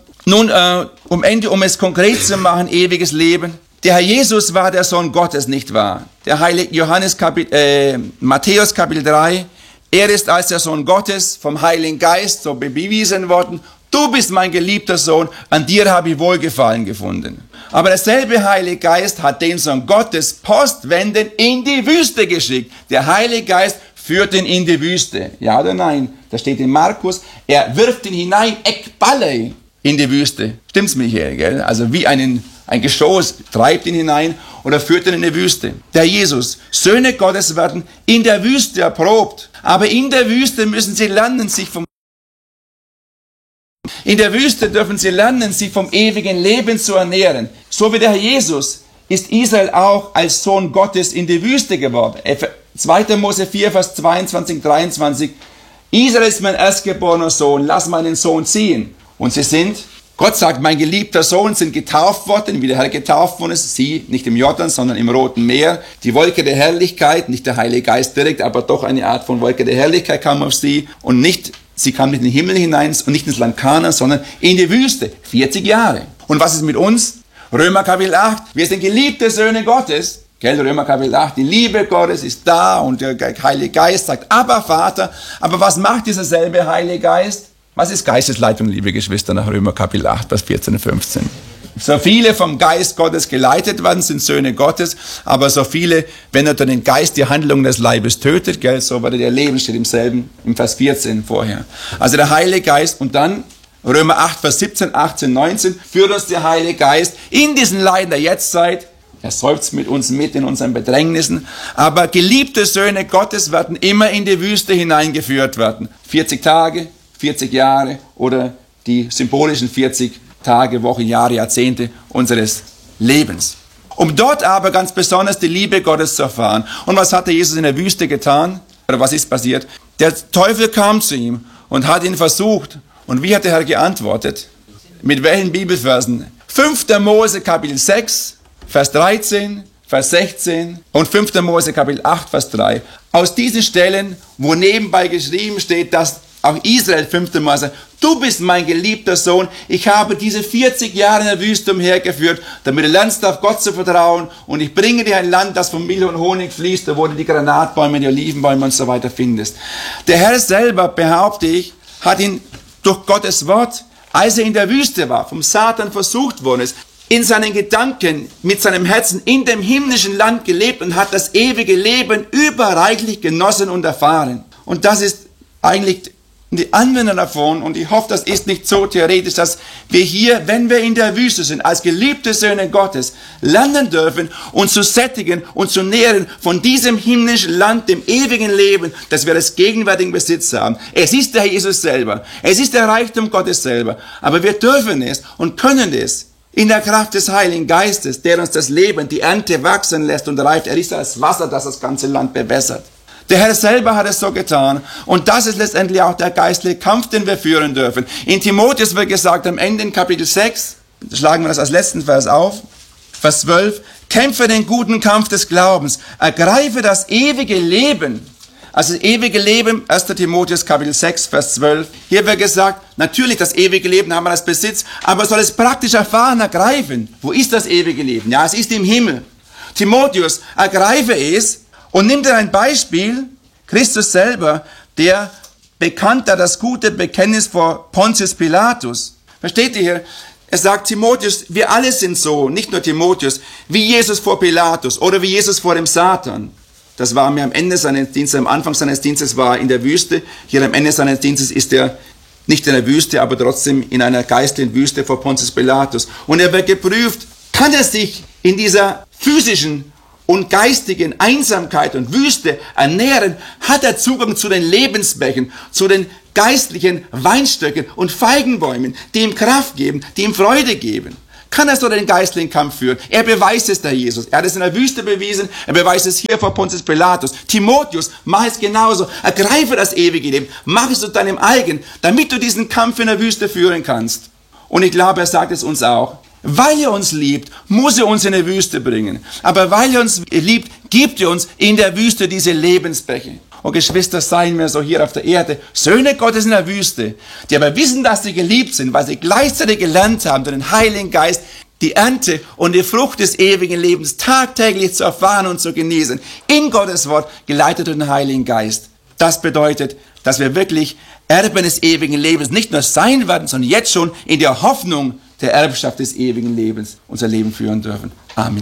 um es konkret zu machen, ewiges Leben. Der Herr Jesus war der Sohn Gottes, nicht wahr? Der heilige Matthäus Kapitel 3. Er ist als der Sohn Gottes vom Heiligen Geist so bewiesen worden. Du bist mein geliebter Sohn, an dir habe ich Wohlgefallen gefunden. Aber derselbe Heilige Geist hat den Sohn Gottes postwendend in die Wüste geschickt. Der Heilige Geist führt ihn in die Wüste. Ja oder nein? Das steht in Markus. Er wirft ihn hinein, ekballe, in die Wüste. Stimmt's, Michael, gell? Also wie ein Geschoss treibt ihn hinein oder führt ihn in die Wüste. Der Jesus, Söhne Gottes werden in der Wüste erprobt. Aber in der Wüste müssen sie lernen, in der Wüste dürfen sie lernen, sich vom ewigen Leben zu ernähren. So wie der Herr Jesus ist Israel auch als Sohn Gottes in die Wüste geworden. 2. Mose 4, Vers 22, 23. Israel ist mein erstgeborener Sohn, lass meinen Sohn ziehen. Und sie sind, Gott sagt, mein geliebter Sohn, sind getauft worden, wie der Herr getauft worden ist. Sie, nicht im Jordan, sondern im Roten Meer. Die Wolke der Herrlichkeit, nicht der Heilige Geist direkt, aber doch eine Art von Wolke der Herrlichkeit kam auf sie. Und sie kam nicht in den Himmel hinein und nicht ins Land Kanaan, sondern in die Wüste. 40 Jahre. Und was ist mit uns? Römer Kapitel 8. Wir sind geliebte Söhne Gottes. Gell, Römer Kapitel 8. Die Liebe Gottes ist da und der Heilige Geist sagt, aber Vater. Aber was macht dieser selbe Heilige Geist? Was ist Geistesleitung, liebe Geschwister, nach Römer Kapitel 8, Vers 14 und 15? So viele vom Geist Gottes geleitet werden, sind Söhne Gottes, aber so viele, wenn er durch den Geist die Handlung des Leibes tötet, gell, so werdet ihr leben, steht im Vers 14 vorher. Also der Heilige Geist und dann Römer 8, Vers 17, 18, 19, führt uns der Heilige Geist in diesen Leiden der Jetztzeit. Er seufzt mit uns mit in unseren Bedrängnissen. Aber geliebte Söhne Gottes werden immer in die Wüste hineingeführt werden. 40 Tage, 40 Jahre oder die symbolischen 40 Tage, Wochen, Jahre, Jahrzehnte unseres Lebens. Um dort aber ganz besonders die Liebe Gottes zu erfahren. Und was hat der Jesus in der Wüste getan? Oder was ist passiert? Der Teufel kam zu ihm und hat ihn versucht. Und wie hat der Herr geantwortet? Mit welchen Bibelversen? 5. Mose Kapitel 6, Vers 13, Vers 16 und 5. Mose Kapitel 8, Vers 3. Aus diesen Stellen, wo nebenbei geschrieben steht, dass auch Israel 5. Mose, du bist mein geliebter Sohn, ich habe diese 40 Jahre in der Wüste umhergeführt, damit du lernst, auf Gott zu vertrauen und ich bringe dir ein Land, das von Milch und Honig fließt, wo du die Granatbäume, die Olivenbäume und so weiter findest. Der Herr selber, behaupte ich, hat ihn durch Gottes Wort, als er in der Wüste war, vom Satan versucht worden ist, in seinen Gedanken, mit seinem Herzen in dem himmlischen Land gelebt und hat das ewige Leben überreichlich genossen und erfahren. Und das ist eigentlich die Anwendung davon, und ich hoffe, das ist nicht so theoretisch, dass wir hier, wenn wir in der Wüste sind, als geliebte Söhne Gottes, lernen dürfen, uns zu sättigen und zu nähren von diesem himmlischen Land, dem ewigen Leben, dass wir das gegenwärtigen Besitz haben. Es ist der Jesus selber. Es ist der Reichtum Gottes selber. Aber wir dürfen es und können es in der Kraft des Heiligen Geistes, der uns das Leben, die Ernte wachsen lässt und reift. Er ist das Wasser, das das ganze Land bewässert. Der Herr selber hat es so getan. Und das ist letztendlich auch der geistliche Kampf, den wir führen dürfen. In Timotheus wird gesagt, am Ende in Kapitel 6, schlagen wir das als letzten Vers auf, Vers 12, kämpfe den guten Kampf des Glaubens, ergreife das ewige Leben, Also das ewige Leben, 1. Timotheus Kapitel 6, Vers 12. Hier wird gesagt, natürlich das ewige Leben haben wir als Besitz, aber soll es praktisch erfahren, ergreifen. Wo ist das ewige Leben? Ja, es ist im Himmel. Timotheus, ergreife es und nimm dir ein Beispiel, Christus selber, der bekannte das gute Bekenntnis vor Pontius Pilatus. Versteht ihr hier? Er sagt, Timotheus, wir alle sind so, nicht nur Timotheus, wie Jesus vor Pilatus oder wie Jesus vor dem Satan. Das war mir am Ende seines Dienstes, am Anfang seines Dienstes war er in der Wüste. Hier am Ende seines Dienstes ist er nicht in der Wüste, aber trotzdem in einer geistlichen Wüste vor Pontius Pilatus. Und er wird geprüft, kann er sich in dieser physischen und geistigen Einsamkeit und Wüste ernähren? Hat er Zugang zu den Lebensbächen, zu den geistlichen Weinstöcken und Feigenbäumen, die ihm Kraft geben, die ihm Freude geben? Kann er so den geistlichen Kampf führen? Er beweist es, der Jesus. Er hat es in der Wüste bewiesen, er beweist es hier vor Pontius Pilatus. Timotheus, mach es genauso. Ergreife das ewige Leben. Mach es zu deinem eigen, damit du diesen Kampf in der Wüste führen kannst. Und ich glaube, er sagt es uns auch. Weil er uns liebt, muss er uns in die Wüste bringen. Aber weil er uns liebt, gibt er uns in der Wüste diese Lebensbäche. Und Geschwister, seien wir so hier auf der Erde, Söhne Gottes in der Wüste, die aber wissen, dass sie geliebt sind, weil sie gleichzeitig gelernt haben, durch den Heiligen Geist die Ernte und die Frucht des ewigen Lebens tagtäglich zu erfahren und zu genießen. In Gottes Wort, geleitet durch den Heiligen Geist. Das bedeutet, dass wir wirklich Erben des ewigen Lebens nicht nur sein werden, sondern jetzt schon in der Hoffnung der Erbschaft des ewigen Lebens unser Leben führen dürfen. Amen.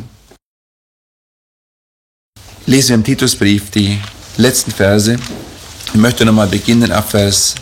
Lesen wir im Titusbrief die letzten Verse. Ich möchte nochmal beginnen ab Vers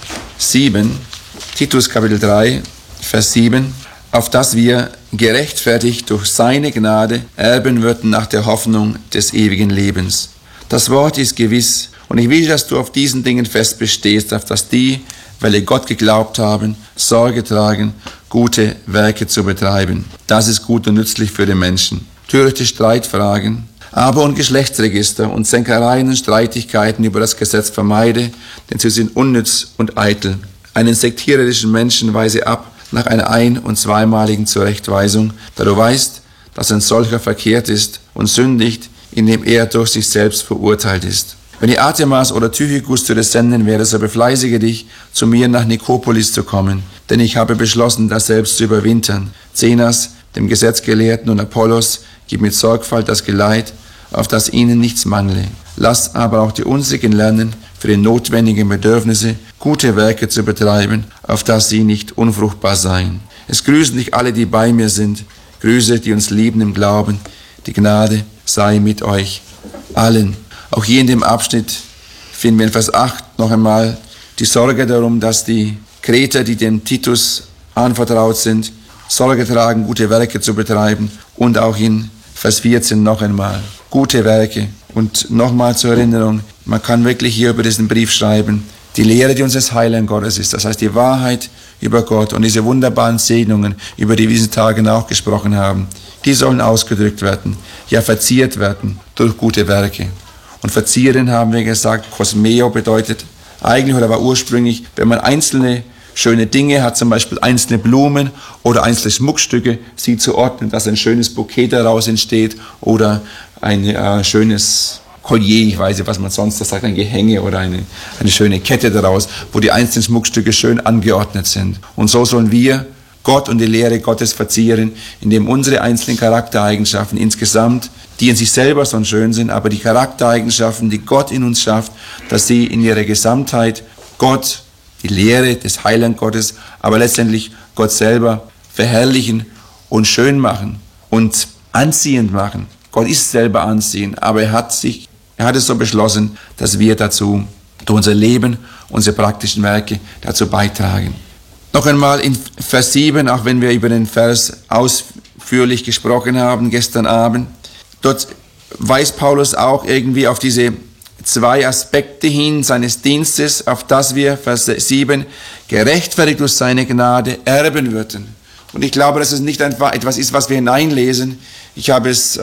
7. Titus Kapitel 3, Vers 7. Auf dass wir gerechtfertigt durch seine Gnade erben würden nach der Hoffnung des ewigen Lebens. Das Wort ist gewiss. Und ich will, dass du auf diesen Dingen fest bestehst, auf dass die, welche Gott geglaubt haben, Sorge tragen, gute Werke zu betreiben. Das ist gut und nützlich für den Menschen. Törichte Streitfragen, aber und Geschlechtsregister und Zänkereien und Streitigkeiten über das Gesetz vermeide, denn sie sind unnütz und eitel. Einen sektiererischen Menschen weise ab nach einer ein- und zweimaligen Zurechtweisung, da du weißt, dass ein solcher verkehrt ist und sündigt, indem er durch sich selbst verurteilt ist. Wenn die Artemas oder Tychicus zu dir senden werde, so befleißige dich, zu mir nach Nikopolis zu kommen, denn ich habe beschlossen, das selbst zu überwintern. Zenas, dem Gesetzgelehrten, und Apollos, gib mit Sorgfalt das Geleit, auf das ihnen nichts mangle. Lass aber auch die Unsigen lernen, für die notwendigen Bedürfnisse gute Werke zu betreiben, auf dass sie nicht unfruchtbar seien. Es grüßen dich alle, die bei mir sind. Grüße, die uns lieben im Glauben. Die Gnade sei mit euch allen. Auch hier in dem Abschnitt finden wir in Vers 8 noch einmal die Sorge darum, dass die Kreter, die dem Titus anvertraut sind, Sorge tragen, gute Werke zu betreiben. Und auch in Vers 14 noch einmal gute Werke. Und nochmal zur Erinnerung, man kann wirklich hier über diesen Brief schreiben, die Lehre, die uns des Heiligen Gottes ist, das heißt die Wahrheit über Gott und diese wunderbaren Segnungen, über die wir diesen Tagen auch gesprochen haben, die sollen ausgedrückt werden, ja verziert werden durch gute Werke. Und verzieren, haben wir gesagt, Kosmeo bedeutet eigentlich oder war ursprünglich, wenn man einzelne schöne Dinge hat, zum Beispiel einzelne Blumen oder einzelne Schmuckstücke, sie zu ordnen, dass ein schönes Bouquet daraus entsteht oder ein schönes Collier, ich weiß nicht, was man sonst da sagt, ein Gehänge oder eine schöne Kette daraus, wo die einzelnen Schmuckstücke schön angeordnet sind. Und so sollen wir Gott und die Lehre Gottes verzieren, indem unsere einzelnen Charaktereigenschaften insgesamt, die in sich selber schon schön sind, aber die Charaktereigenschaften, die Gott in uns schafft, dass sie in ihrer Gesamtheit Gott, die Lehre des Heiligen Gottes, aber letztendlich Gott selber verherrlichen und schön machen und anziehend machen. Gott ist selber anziehend, aber er hat es so beschlossen, dass wir dazu, durch unser Leben, unsere praktischen Werke dazu beitragen. Noch einmal in Vers 7, auch wenn wir über den Vers ausführlich gesprochen haben gestern Abend, dort weist Paulus auch irgendwie auf diese zwei Aspekte hin seines Dienstes, auf das wir, Vers 7, gerechtfertigt durch seine Gnade erben würden. Und ich glaube, dass es nicht einfach etwas ist, was wir hineinlesen. Ich habe es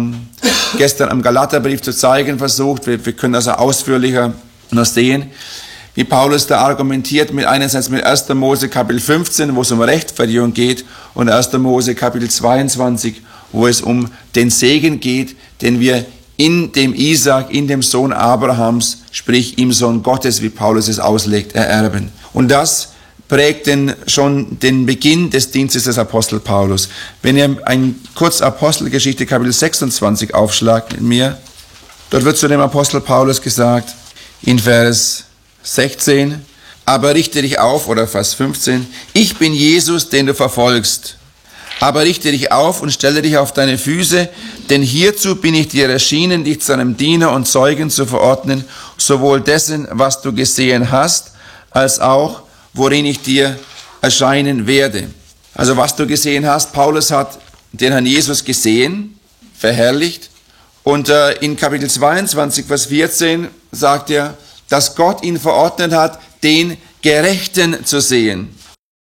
gestern am Galaterbrief zu zeigen versucht. Wir können das ausführlicher noch sehen, wie Paulus da argumentiert, einerseits mit 1. Mose Kapitel 15, wo es um Rechtfertigung geht, und 1. Mose Kapitel 22, wo es um den Segen geht, den wir in dem Isaak, in dem Sohn Abrahams, sprich im Sohn Gottes, wie Paulus es auslegt, ererben. Und das prägt schon den Beginn des Dienstes des Apostel Paulus. Wenn ihr kurz Apostelgeschichte Kapitel 26 aufschlagt mit mir, dort wird zu dem Apostel Paulus gesagt, in Vers 16, aber richte dich auf, oder Vers 15, ich bin Jesus, den du verfolgst. Aber richte dich auf und stelle dich auf deine Füße, denn hierzu bin ich dir erschienen, dich zu einem Diener und Zeugen zu verordnen, sowohl dessen, was du gesehen hast, als auch, worin ich dir erscheinen werde. Also was du gesehen hast, Paulus hat den Herrn Jesus gesehen, verherrlicht, und in Kapitel 22, Vers 14 sagt er, dass Gott ihn verordnet hat, den Gerechten zu sehen.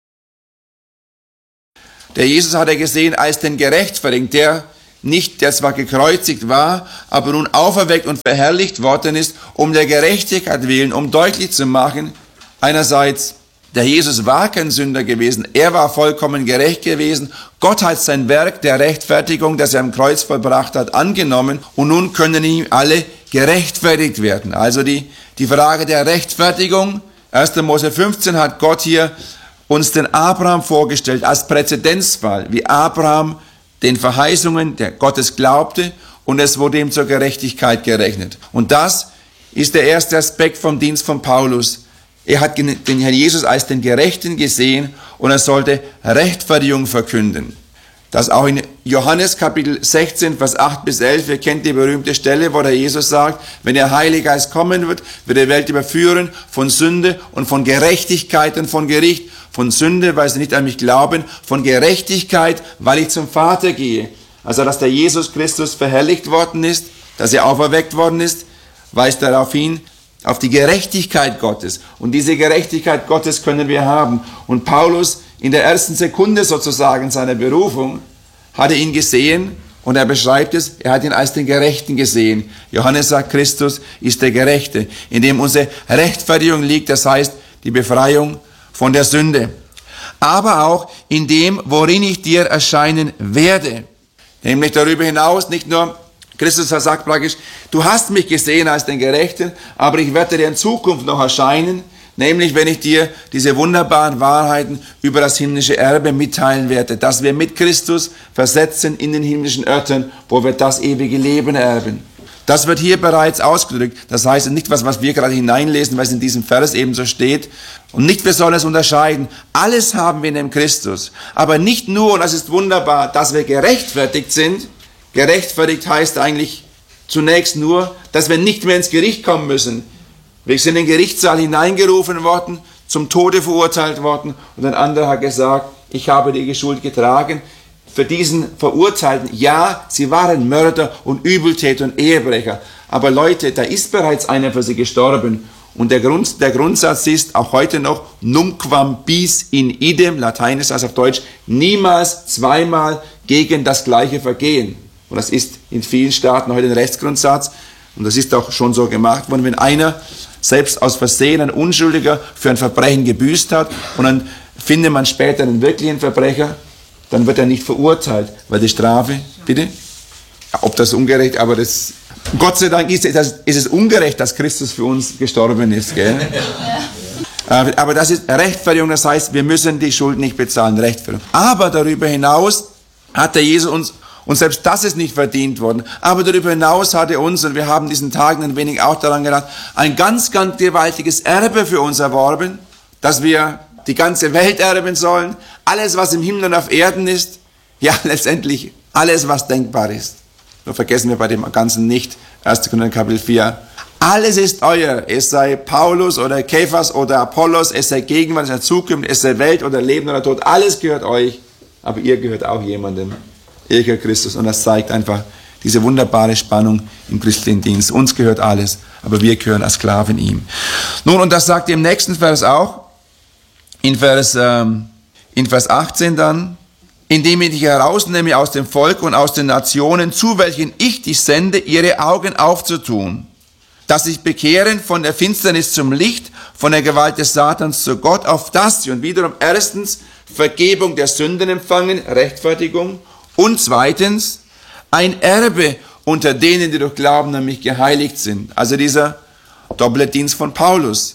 Der Jesus hat er gesehen als den Gerechtfertigten, der zwar gekreuzigt war, aber nun auferweckt und verherrlicht worden ist, um der Gerechtigkeit willen, um deutlich zu machen, einerseits, der Jesus war kein Sünder gewesen, er war vollkommen gerecht gewesen, Gott hat sein Werk der Rechtfertigung, das er am Kreuz vollbracht hat, angenommen und nun können ihm alle gerechtfertigt werden. Also die Frage der Rechtfertigung, 1. Mose 15 hat Gott hier uns den Abraham vorgestellt als Präzedenzfall, wie Abraham den Verheißungen der Gottes glaubte und es wurde ihm zur Gerechtigkeit gerechnet. Und das ist der erste Aspekt vom Dienst von Paulus. Er hat den Herrn Jesus als den Gerechten gesehen und er sollte Rechtfertigung verkünden. Das auch in Johannes Kapitel 16, Vers 8 bis 11, ihr kennt die berühmte Stelle, wo der Jesus sagt, wenn der Heilige Geist kommen wird die Welt überführen von Sünde und von Gerechtigkeit und von Gericht. Von Sünde, weil sie nicht an mich glauben, von Gerechtigkeit, weil ich zum Vater gehe. Also, dass der Jesus Christus verherrlicht worden ist, dass er auferweckt worden ist, weist darauf hin, auf die Gerechtigkeit Gottes. Und diese Gerechtigkeit Gottes können wir haben. Und Paulus in der ersten Sekunde sozusagen seiner Berufung hat er ihn gesehen und er beschreibt es, er hat ihn als den Gerechten gesehen. Johannes sagt, Christus ist der Gerechte, in dem unsere Rechtfertigung liegt, das heißt die Befreiung von der Sünde. Aber auch in dem, worin ich dir erscheinen werde. Nämlich darüber hinaus nicht nur, Christus sagt praktisch, du hast mich gesehen als den Gerechten, aber ich werde dir in Zukunft noch erscheinen, nämlich wenn ich dir diese wunderbaren Wahrheiten über das himmlische Erbe mitteilen werde, dass wir mit Christus versetzen in den himmlischen Örtern, wo wir das ewige Leben erben. Das wird hier bereits ausgedrückt. Das heißt nicht was wir gerade hineinlesen, weil es in diesem Vers eben so steht. Und nicht, wir sollen es unterscheiden. Alles haben wir in dem Christus. Aber nicht nur, und das ist wunderbar, dass wir gerechtfertigt sind. Gerechtfertigt heißt eigentlich zunächst nur, dass wir nicht mehr ins Gericht kommen müssen. Wir sind in den Gerichtssaal hineingerufen worden, zum Tode verurteilt worden. Und ein anderer hat gesagt, ich habe die Schuld getragen. Für diesen Verurteilten, ja, sie waren Mörder und Übeltäter und Ehebrecher. Aber Leute, da ist bereits einer für sie gestorben. Und der Grundsatz ist auch heute noch, numquam bis in idem, lateinisch als auf Deutsch, niemals zweimal gegen das gleiche Vergehen. Und das ist in vielen Staaten heute ein Rechtsgrundsatz. Und das ist auch schon so gemacht worden, wenn einer selbst aus Versehen, ein Unschuldiger, für ein Verbrechen gebüßt hat und dann findet man später einen wirklichen Verbrecher, dann wird er nicht verurteilt, weil die Strafe, bitte? Ja, ob das ungerecht, aber das, Gott sei Dank ist es ungerecht, dass Christus für uns gestorben ist, gell? Aber das ist Rechtfertigung, das heißt, wir müssen die Schuld nicht bezahlen, Rechtfertigung. Aber darüber hinaus hat der Jesus uns, und selbst das ist nicht verdient worden, aber darüber hinaus hat er uns, und wir haben diesen Tagen ein wenig auch daran gedacht, ein ganz, ganz gewaltiges Erbe für uns erworben, dass wir die ganze Welt erben sollen, alles, was im Himmel und auf Erden ist, ja, letztendlich alles, was denkbar ist. Nur vergessen wir bei dem Ganzen nicht, 1. Korinther Kapitel 4, alles ist euer, es sei Paulus oder Kephas oder Apollos, es sei Gegenwart, es sei Zukunft, es sei Welt oder Leben oder Tod, alles gehört euch, aber ihr gehört auch jemandem, ihr gehört Christus, und das zeigt einfach diese wunderbare Spannung im christlichen Dienst. Uns gehört alles, aber wir gehören als Sklaven ihm. Nun, und das sagt er im nächsten Vers auch, in Vers 18 dann, indem ich dich herausnehme aus dem Volk und aus den Nationen, zu welchen ich dich sende, ihre Augen aufzutun, dass sich bekehren von der Finsternis zum Licht, von der Gewalt des Satans zu Gott, auf das sie, und wiederum erstens, Vergebung der Sünden empfangen, Rechtfertigung, und zweitens, ein Erbe unter denen, die durch Glauben an mich geheiligt sind. Also dieser doppelte Dienst von Paulus.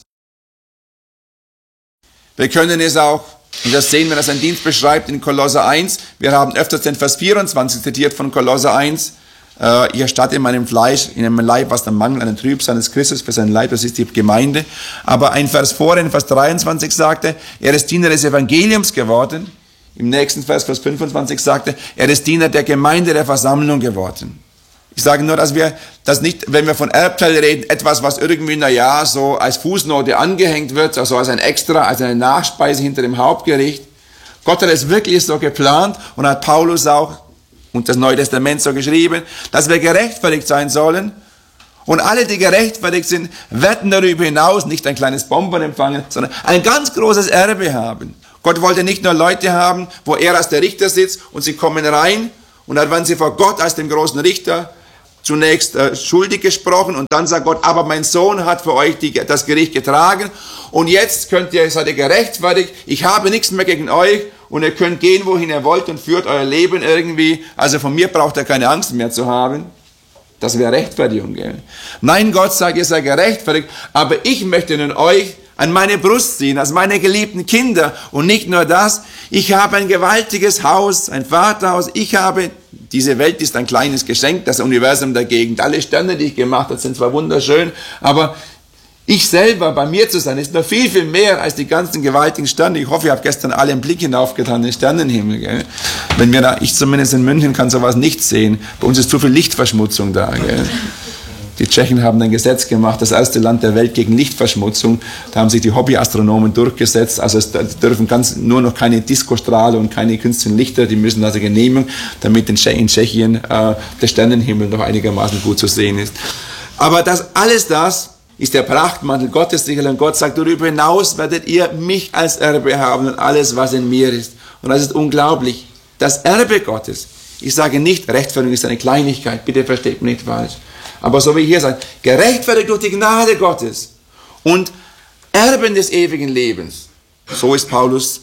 Wir können es auch, und das sehen, wenn er seinen Dienst beschreibt in Kolosser 1, wir haben öfters den Vers 24 zitiert von Kolosser 1, ihr statt in meinem Fleisch, in meinem Leib, was der Mangel an den Trübsal des Christus für sein Leib, das ist die Gemeinde. Aber ein Vers vorher, in Vers 23 sagte, er ist Diener des Evangeliums geworden. Im nächsten Vers, Vers 25 sagte, er ist Diener der Gemeinde der Versammlung geworden. Ich sage nur, dass wir das nicht, wenn wir von Erbteil reden, etwas, was irgendwie, so als Fußnote angehängt wird, also als ein Extra, als eine Nachspeise hinter dem Hauptgericht. Gott hat es wirklich so geplant und hat Paulus auch und das Neue Testament so geschrieben, dass wir gerechtfertigt sein sollen. Und alle, die gerechtfertigt sind, werden darüber hinaus nicht ein kleines Bonbon empfangen, sondern ein ganz großes Erbe haben. Gott wollte nicht nur Leute haben, wo er als der Richter sitzt und sie kommen rein und dann werden sie vor Gott als dem großen Richter zunächst schuldig gesprochen und dann sagt Gott, aber mein Sohn hat für euch das Gericht getragen und jetzt seid ihr gerechtfertigt, ich habe nichts mehr gegen euch und ihr könnt gehen, wohin ihr wollt und führt euer Leben irgendwie, also von mir braucht ihr keine Angst mehr zu haben. Das wäre Rechtfertigung, gell? Nein, Gott sagt, ihr seid gerechtfertigt, aber ich möchte nun euch an meine Brust ziehen, als meine geliebten Kinder. Und nicht nur das, ich habe ein gewaltiges Haus, ein Vaterhaus. Diese Welt ist ein kleines Geschenk, das Universum dagegen. Alle Sterne, die ich gemacht habe, sind zwar wunderschön, aber ich selber, bei mir zu sein, ist noch viel, viel mehr als die ganzen gewaltigen Sterne. Ich hoffe, ihr habt gestern alle einen Blick hinaufgetan, den Sternenhimmel. Gell? Ich zumindest in München kann sowas nicht sehen. Bei uns ist zu viel Lichtverschmutzung da. Gell? Die Tschechen haben ein Gesetz gemacht, das erste Land der Welt gegen Lichtverschmutzung. Da haben sich die Hobbyastronomen durchgesetzt. Also es dürfen nur noch keine Diskostrahle und keine künstlichen Lichter. Die müssen also genehmigen, damit in Tschechien der Sternenhimmel noch einigermaßen gut zu sehen ist. Aber alles das ist der Prachtmantel Gottes sicher. Und Gott sagt, darüber hinaus werdet ihr mich als Erbe haben und alles, was in mir ist. Und das ist unglaublich. Das Erbe Gottes. Ich sage nicht, Rechtfertigung ist eine Kleinigkeit. Bitte versteht mich nicht falsch. Aber so wie hier sagt, gerechtfertigt durch die Gnade Gottes und Erben des ewigen Lebens. So ist Paulus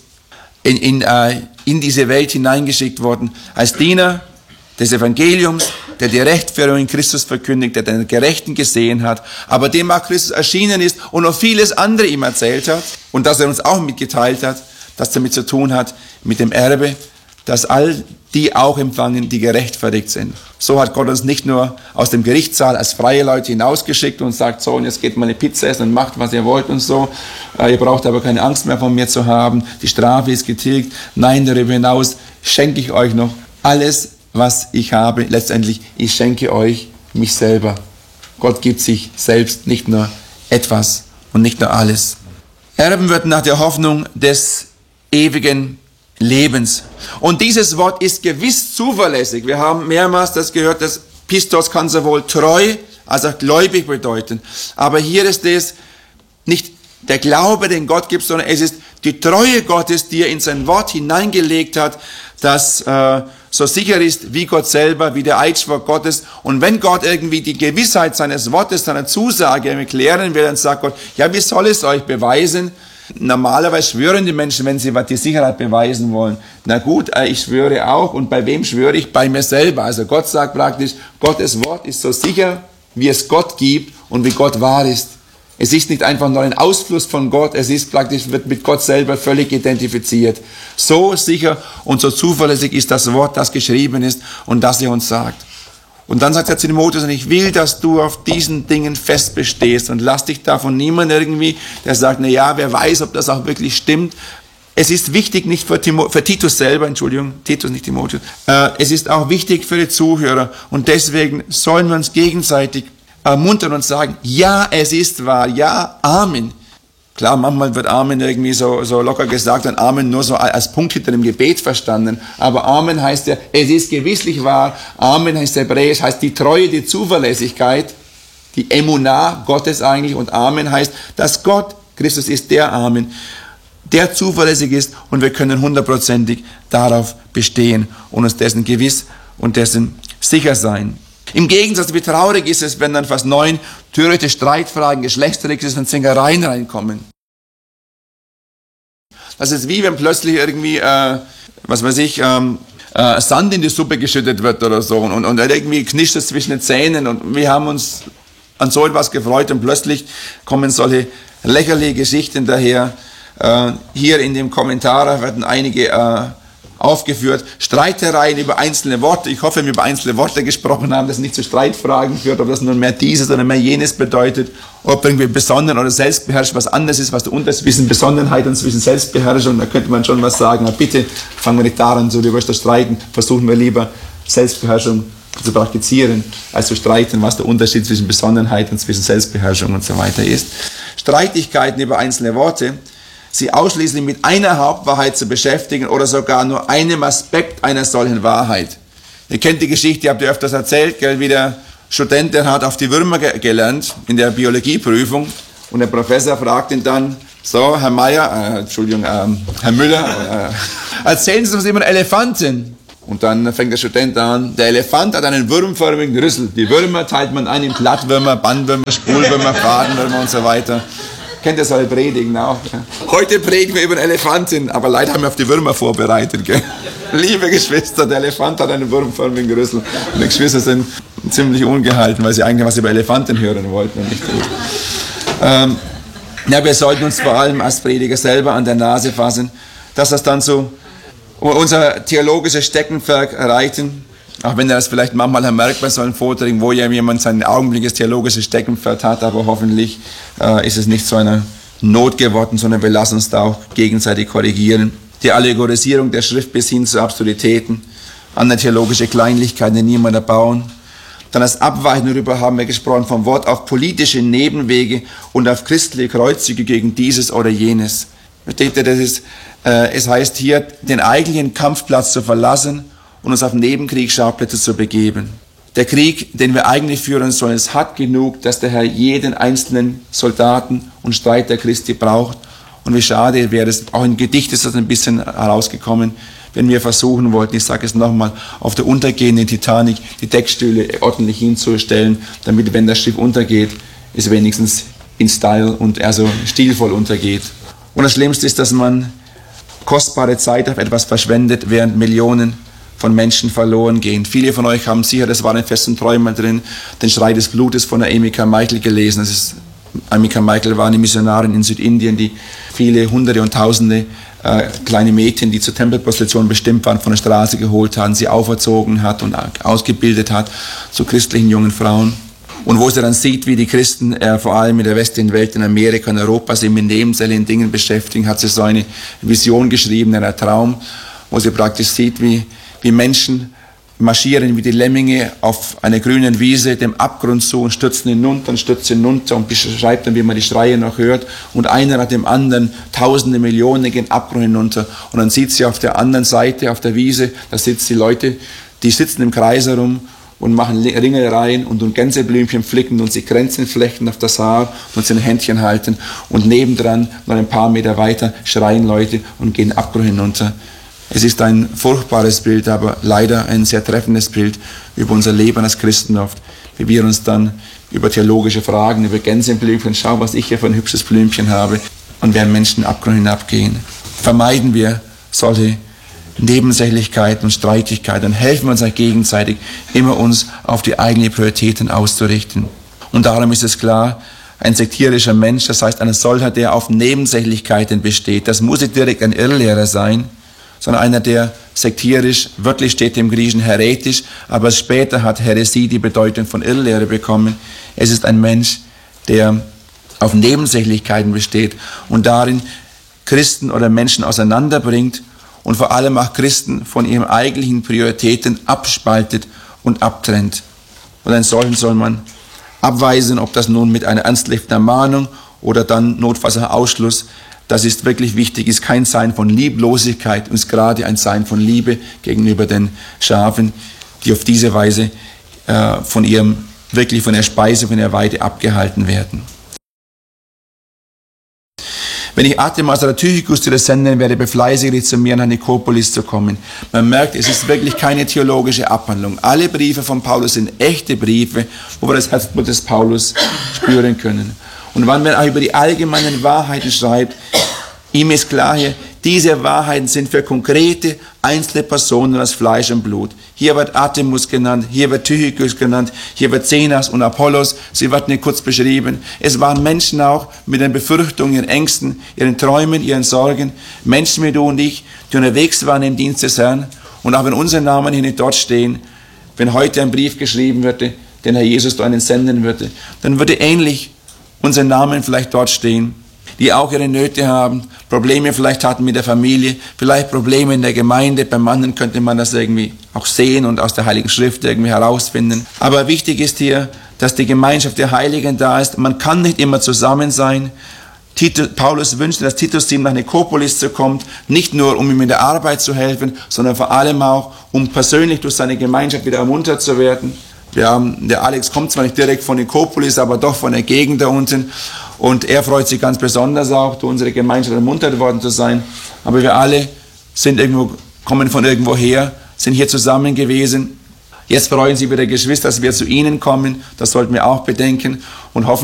in diese Welt hineingeschickt worden, als Diener des Evangeliums, der die Rechtfertigung in Christus verkündigt, der den Gerechten gesehen hat, aber dem auch Christus erschienen ist und noch vieles andere ihm erzählt hat und dass er uns auch mitgeteilt hat, das damit zu tun hat, mit dem Erbe, dass all die auch empfangen, die gerechtfertigt sind. So hat Gott uns nicht nur aus dem Gerichtssaal als freie Leute hinausgeschickt und sagt, so, und jetzt geht mal eine Pizza essen und macht, was ihr wollt und so. Ihr braucht aber keine Angst mehr von mir zu haben. Die Strafe ist getilgt. Nein, darüber hinaus schenke ich euch noch alles, was ich habe. Letztendlich, ich schenke euch mich selber. Gott gibt sich selbst nicht nur etwas und nicht nur alles. Erben wird nach der Hoffnung des ewigen Lebens. Und dieses Wort ist gewiss zuverlässig. Wir haben mehrmals das gehört, das Pistos kann sowohl treu als auch gläubig bedeuten. Aber hier ist es nicht der Glaube, den Gott gibt, sondern es ist die Treue Gottes, die er in sein Wort hineingelegt hat, das so sicher ist wie Gott selber, wie der Eidschwur Gottes. Und wenn Gott irgendwie die Gewissheit seines Wortes, seiner Zusage erklären will, dann sagt Gott, ja, wie soll es euch beweisen? Normalerweise schwören die Menschen, wenn sie die Sicherheit beweisen wollen. Na gut, ich schwöre auch. Und bei wem schwöre ich? Bei mir selber. Also Gott sagt praktisch, Gottes Wort ist so sicher, wie es Gott gibt und wie Gott wahr ist. Es ist nicht einfach nur ein Ausfluss von Gott, es ist praktisch, wird mit Gott selber völlig identifiziert. So sicher und so zuverlässig ist das Wort, das geschrieben ist und das er uns sagt. Und dann sagt er zu Timotheus, ich will, dass du auf diesen Dingen fest bestehst und lass dich davon niemand irgendwie, der sagt, na ja, wer weiß, ob das auch wirklich stimmt. Es ist wichtig, nicht für Titus selber, Entschuldigung, Titus, nicht Timotheus. Es ist auch wichtig für die Zuhörer und deswegen sollen wir uns gegenseitig ermuntern und sagen, ja, es ist wahr, ja, Amen. Klar, manchmal wird Amen irgendwie so locker gesagt und Amen nur so als Punkt hinter dem Gebet verstanden. Aber Amen heißt ja, es ist gewisslich wahr. Amen heißt hebräisch, heißt die Treue, die Zuverlässigkeit, die Emunah Gottes eigentlich. Und Amen heißt, dass Gott, Christus ist der Amen, der zuverlässig ist und wir können 100%ig darauf bestehen und uns dessen gewiss und dessen sicher sein. Im Gegensatz, wie traurig ist es, wenn dann Vers 9 törichte Streitfragen, Geschlechtsregister und Zänkereien reinkommen. Das ist wie wenn plötzlich irgendwie, Sand in die Suppe geschüttet wird oder so und irgendwie knirscht es zwischen den Zähnen und wir haben uns an so etwas gefreut und plötzlich kommen solche lächerliche Geschichten daher. Hier in dem Kommentar werden einige aufgeführt, Streitereien über einzelne Worte. Ich hoffe, wir über einzelne Worte gesprochen haben, dass es nicht zu Streitfragen führt, ob das nun mehr dieses oder mehr jenes bedeutet, ob irgendwie besonnen oder selbstbeherrscht was anderes ist, was der Unterschied zwischen Besonnenheit und zwischen Selbstbeherrschung, da könnte man schon was sagen. Aber bitte fangen wir nicht daran so darüber zu streiten, versuchen wir lieber Selbstbeherrschung zu praktizieren, als zu streiten, was der Unterschied zwischen Besonnenheit und zwischen Selbstbeherrschung und so weiter ist. Streitigkeiten über einzelne Worte, sie ausschließlich mit einer Hauptwahrheit zu beschäftigen oder sogar nur einem Aspekt einer solchen Wahrheit. Ihr kennt die Geschichte, ihr habt ihr öfters erzählt, gell, wie der Student, der hat auf die Würmer gelernt in der Biologieprüfung und der Professor fragt ihn dann, so, Herr Meier, Herr Müller, erzählen Sie uns über einen Elefanten. Und dann fängt der Student an, der Elefant hat einen wurmförmigen Rüssel. Die Würmer teilt man ein in Glattwürmer, Bandwürmer, Spulwürmer, Fadenwürmer und so weiter. Kennt ihr solche Predigen auch? Ja? Heute predigen wir über den Elefanten, aber leider haben wir auf die Würmer vorbereitet. Gell? Liebe Geschwister, der Elefant hat einen wurmförmigen Rüssel. Und die Geschwister sind ziemlich ungehalten, weil sie eigentlich was über Elefanten hören wollten. Und nicht ja, wir sollten uns vor allem als Prediger selber an der Nase fassen, dass das dann so unser theologisches Steckenpferd erreichen. Auch wenn er das vielleicht manchmal merkt bei solchen Vorträgen, wo ja jemand sein augenblickliches theologisches Steckenpferd hat, aber hoffentlich ist es nicht zu einer Not geworden, sondern wir lassen uns da auch gegenseitig korrigieren. Die Allegorisierung der Schrift bis hin zu Absurditäten, andere theologische Kleinlichkeiten, die niemand erbauen. Dann das Abweichen, darüber haben wir gesprochen, vom Wort auf politische Nebenwege und auf christliche Kreuzzüge gegen dieses oder jenes. Versteht ihr, es heißt hier, den eigentlichen Kampfplatz zu verlassen und uns auf Nebenkriegsschauplätze zu begeben. Der Krieg, den wir eigentlich führen sollen, ist hart genug, dass der Herr jeden einzelnen Soldaten und Streiter Christi braucht. Und wie schade wäre es, auch im Gedicht ist das ein bisschen herausgekommen, wenn wir versuchen wollten, ich sage es nochmal, auf der untergehenden Titanic die Deckstühle ordentlich hinzustellen, damit, wenn das Schiff untergeht, es wenigstens in Style und also stilvoll untergeht. Und das Schlimmste ist, dass man kostbare Zeit auf etwas verschwendet, während Millionen von Menschen verloren gehen. Viele von euch haben sicher, das war in festen Träumen drin, den Schrei des Blutes von der Amy Carmichael gelesen. Amy Carmichael war eine Missionarin in Südindien, die viele Hunderte und Tausende kleine Mädchen, die zur Tempelprostitution bestimmt waren, von der Straße geholt hat, sie auferzogen hat und ausgebildet hat zu christlichen jungen Frauen. Und wo sie dann sieht, wie die Christen vor allem in der westlichen Welt, in Amerika, in Europa sich mit nebensächlichen Dingen beschäftigen, hat sie so eine Vision geschrieben, einen Traum, wo sie praktisch sieht, wie Menschen marschieren wie die Lemminge auf einer grünen Wiese dem Abgrund zu und stürzen hinunter und beschreibt dann, wie man die Schreie noch hört. Und einer nach dem anderen, Tausende, Millionen gehen Abgrund hinunter. Und dann sieht sie auf der anderen Seite, auf der Wiese, da sitzen die Leute, die sitzen im Kreis herum und machen Ringelreihen und Gänseblümchen flicken und sie Kränzchen flechten auf das Haar und sie ein Händchen halten. Und nebendran, noch ein paar Meter weiter, schreien Leute und gehen Abgrund hinunter. Es ist ein furchtbares Bild, aber leider ein sehr treffendes Bild über unser Leben als Christen oft, wie wir uns dann über theologische Fragen, über Gänseblümchen, schau, was ich hier für ein hübsches Blümchen habe, und während Menschen Abgrund hinabgehen. Vermeiden wir solche Nebensächlichkeiten und Streitigkeiten und helfen wir uns auch gegenseitig, immer uns auf die eigenen Prioritäten auszurichten. Und darum ist es klar, ein sektierischer Mensch, das heißt ein solcher, der auf Nebensächlichkeiten besteht, das muss nicht direkt ein Irrlehrer sein, sondern einer, der sektierisch, wörtlich steht im Griechischen heretisch, aber später hat Häresie die Bedeutung von Irrlehre bekommen. Es ist ein Mensch, der auf Nebensächlichkeiten besteht und darin Christen oder Menschen auseinanderbringt und vor allem auch Christen von ihren eigentlichen Prioritäten abspaltet und abtrennt. Und einen solchen soll man abweisen, ob das nun mit einer ernstlichen Ermahnung oder dann notfalls auch Ausschluss. Das ist wirklich wichtig, ist kein Sein von Lieblosigkeit und ist gerade ein Sein von Liebe gegenüber den Schafen, die auf diese Weise von der Speise, von der Weide abgehalten werden. Wenn ich Artemas oder Tychicus dir senden werde, befleißige dich zu mir nach Nikopolis zu kommen. Man merkt, es ist wirklich keine theologische Abhandlung. Alle Briefe von Paulus sind echte Briefe, wo wir das Herzblut des Paulus spüren können. Und wenn man auch über die allgemeinen Wahrheiten schreibt, ihm ist klar hier, Diese Wahrheiten sind für konkrete, einzelne Personen aus Fleisch und Blut. Hier wird Artemus genannt, hier wird Tychicus genannt, hier wird Zenas und Apollos, sie werden hier kurz beschrieben. Es waren Menschen auch mit den Befürchtungen, ihren Ängsten, ihren Träumen, ihren Sorgen, Menschen wie du und ich, die unterwegs waren im Dienst des Herrn. Und auch wenn unsere Namen hier nicht dort stehen, wenn heute ein Brief geschrieben würde, den Herr Jesus da einen senden würde, dann würde ähnlich unser Namen vielleicht dort stehen, die auch ihre Nöte haben, Probleme vielleicht hatten mit der Familie, vielleicht Probleme in der Gemeinde. Beim anderen könnte man das irgendwie auch sehen und aus der Heiligen Schrift irgendwie herausfinden. Aber wichtig ist hier, dass die Gemeinschaft der Heiligen da ist. Man kann nicht immer zusammen sein. Paulus wünschte, dass Titus ihm nach Nikopolis kommt, nicht nur, um ihm in der Arbeit zu helfen, sondern vor allem auch, um persönlich durch seine Gemeinschaft wieder ermuntert zu werden. Der Alex kommt zwar nicht direkt von Nikopolis, aber doch von der Gegend da unten. Und er freut sich ganz besonders auch, durch unsere Gemeinschaft ermuntert worden zu sein. Aber wir alle kommen von irgendwo her, sind hier zusammen gewesen. Jetzt freuen sich wieder Geschwister, dass wir zu ihnen kommen. Das sollten wir auch bedenken und hoffen,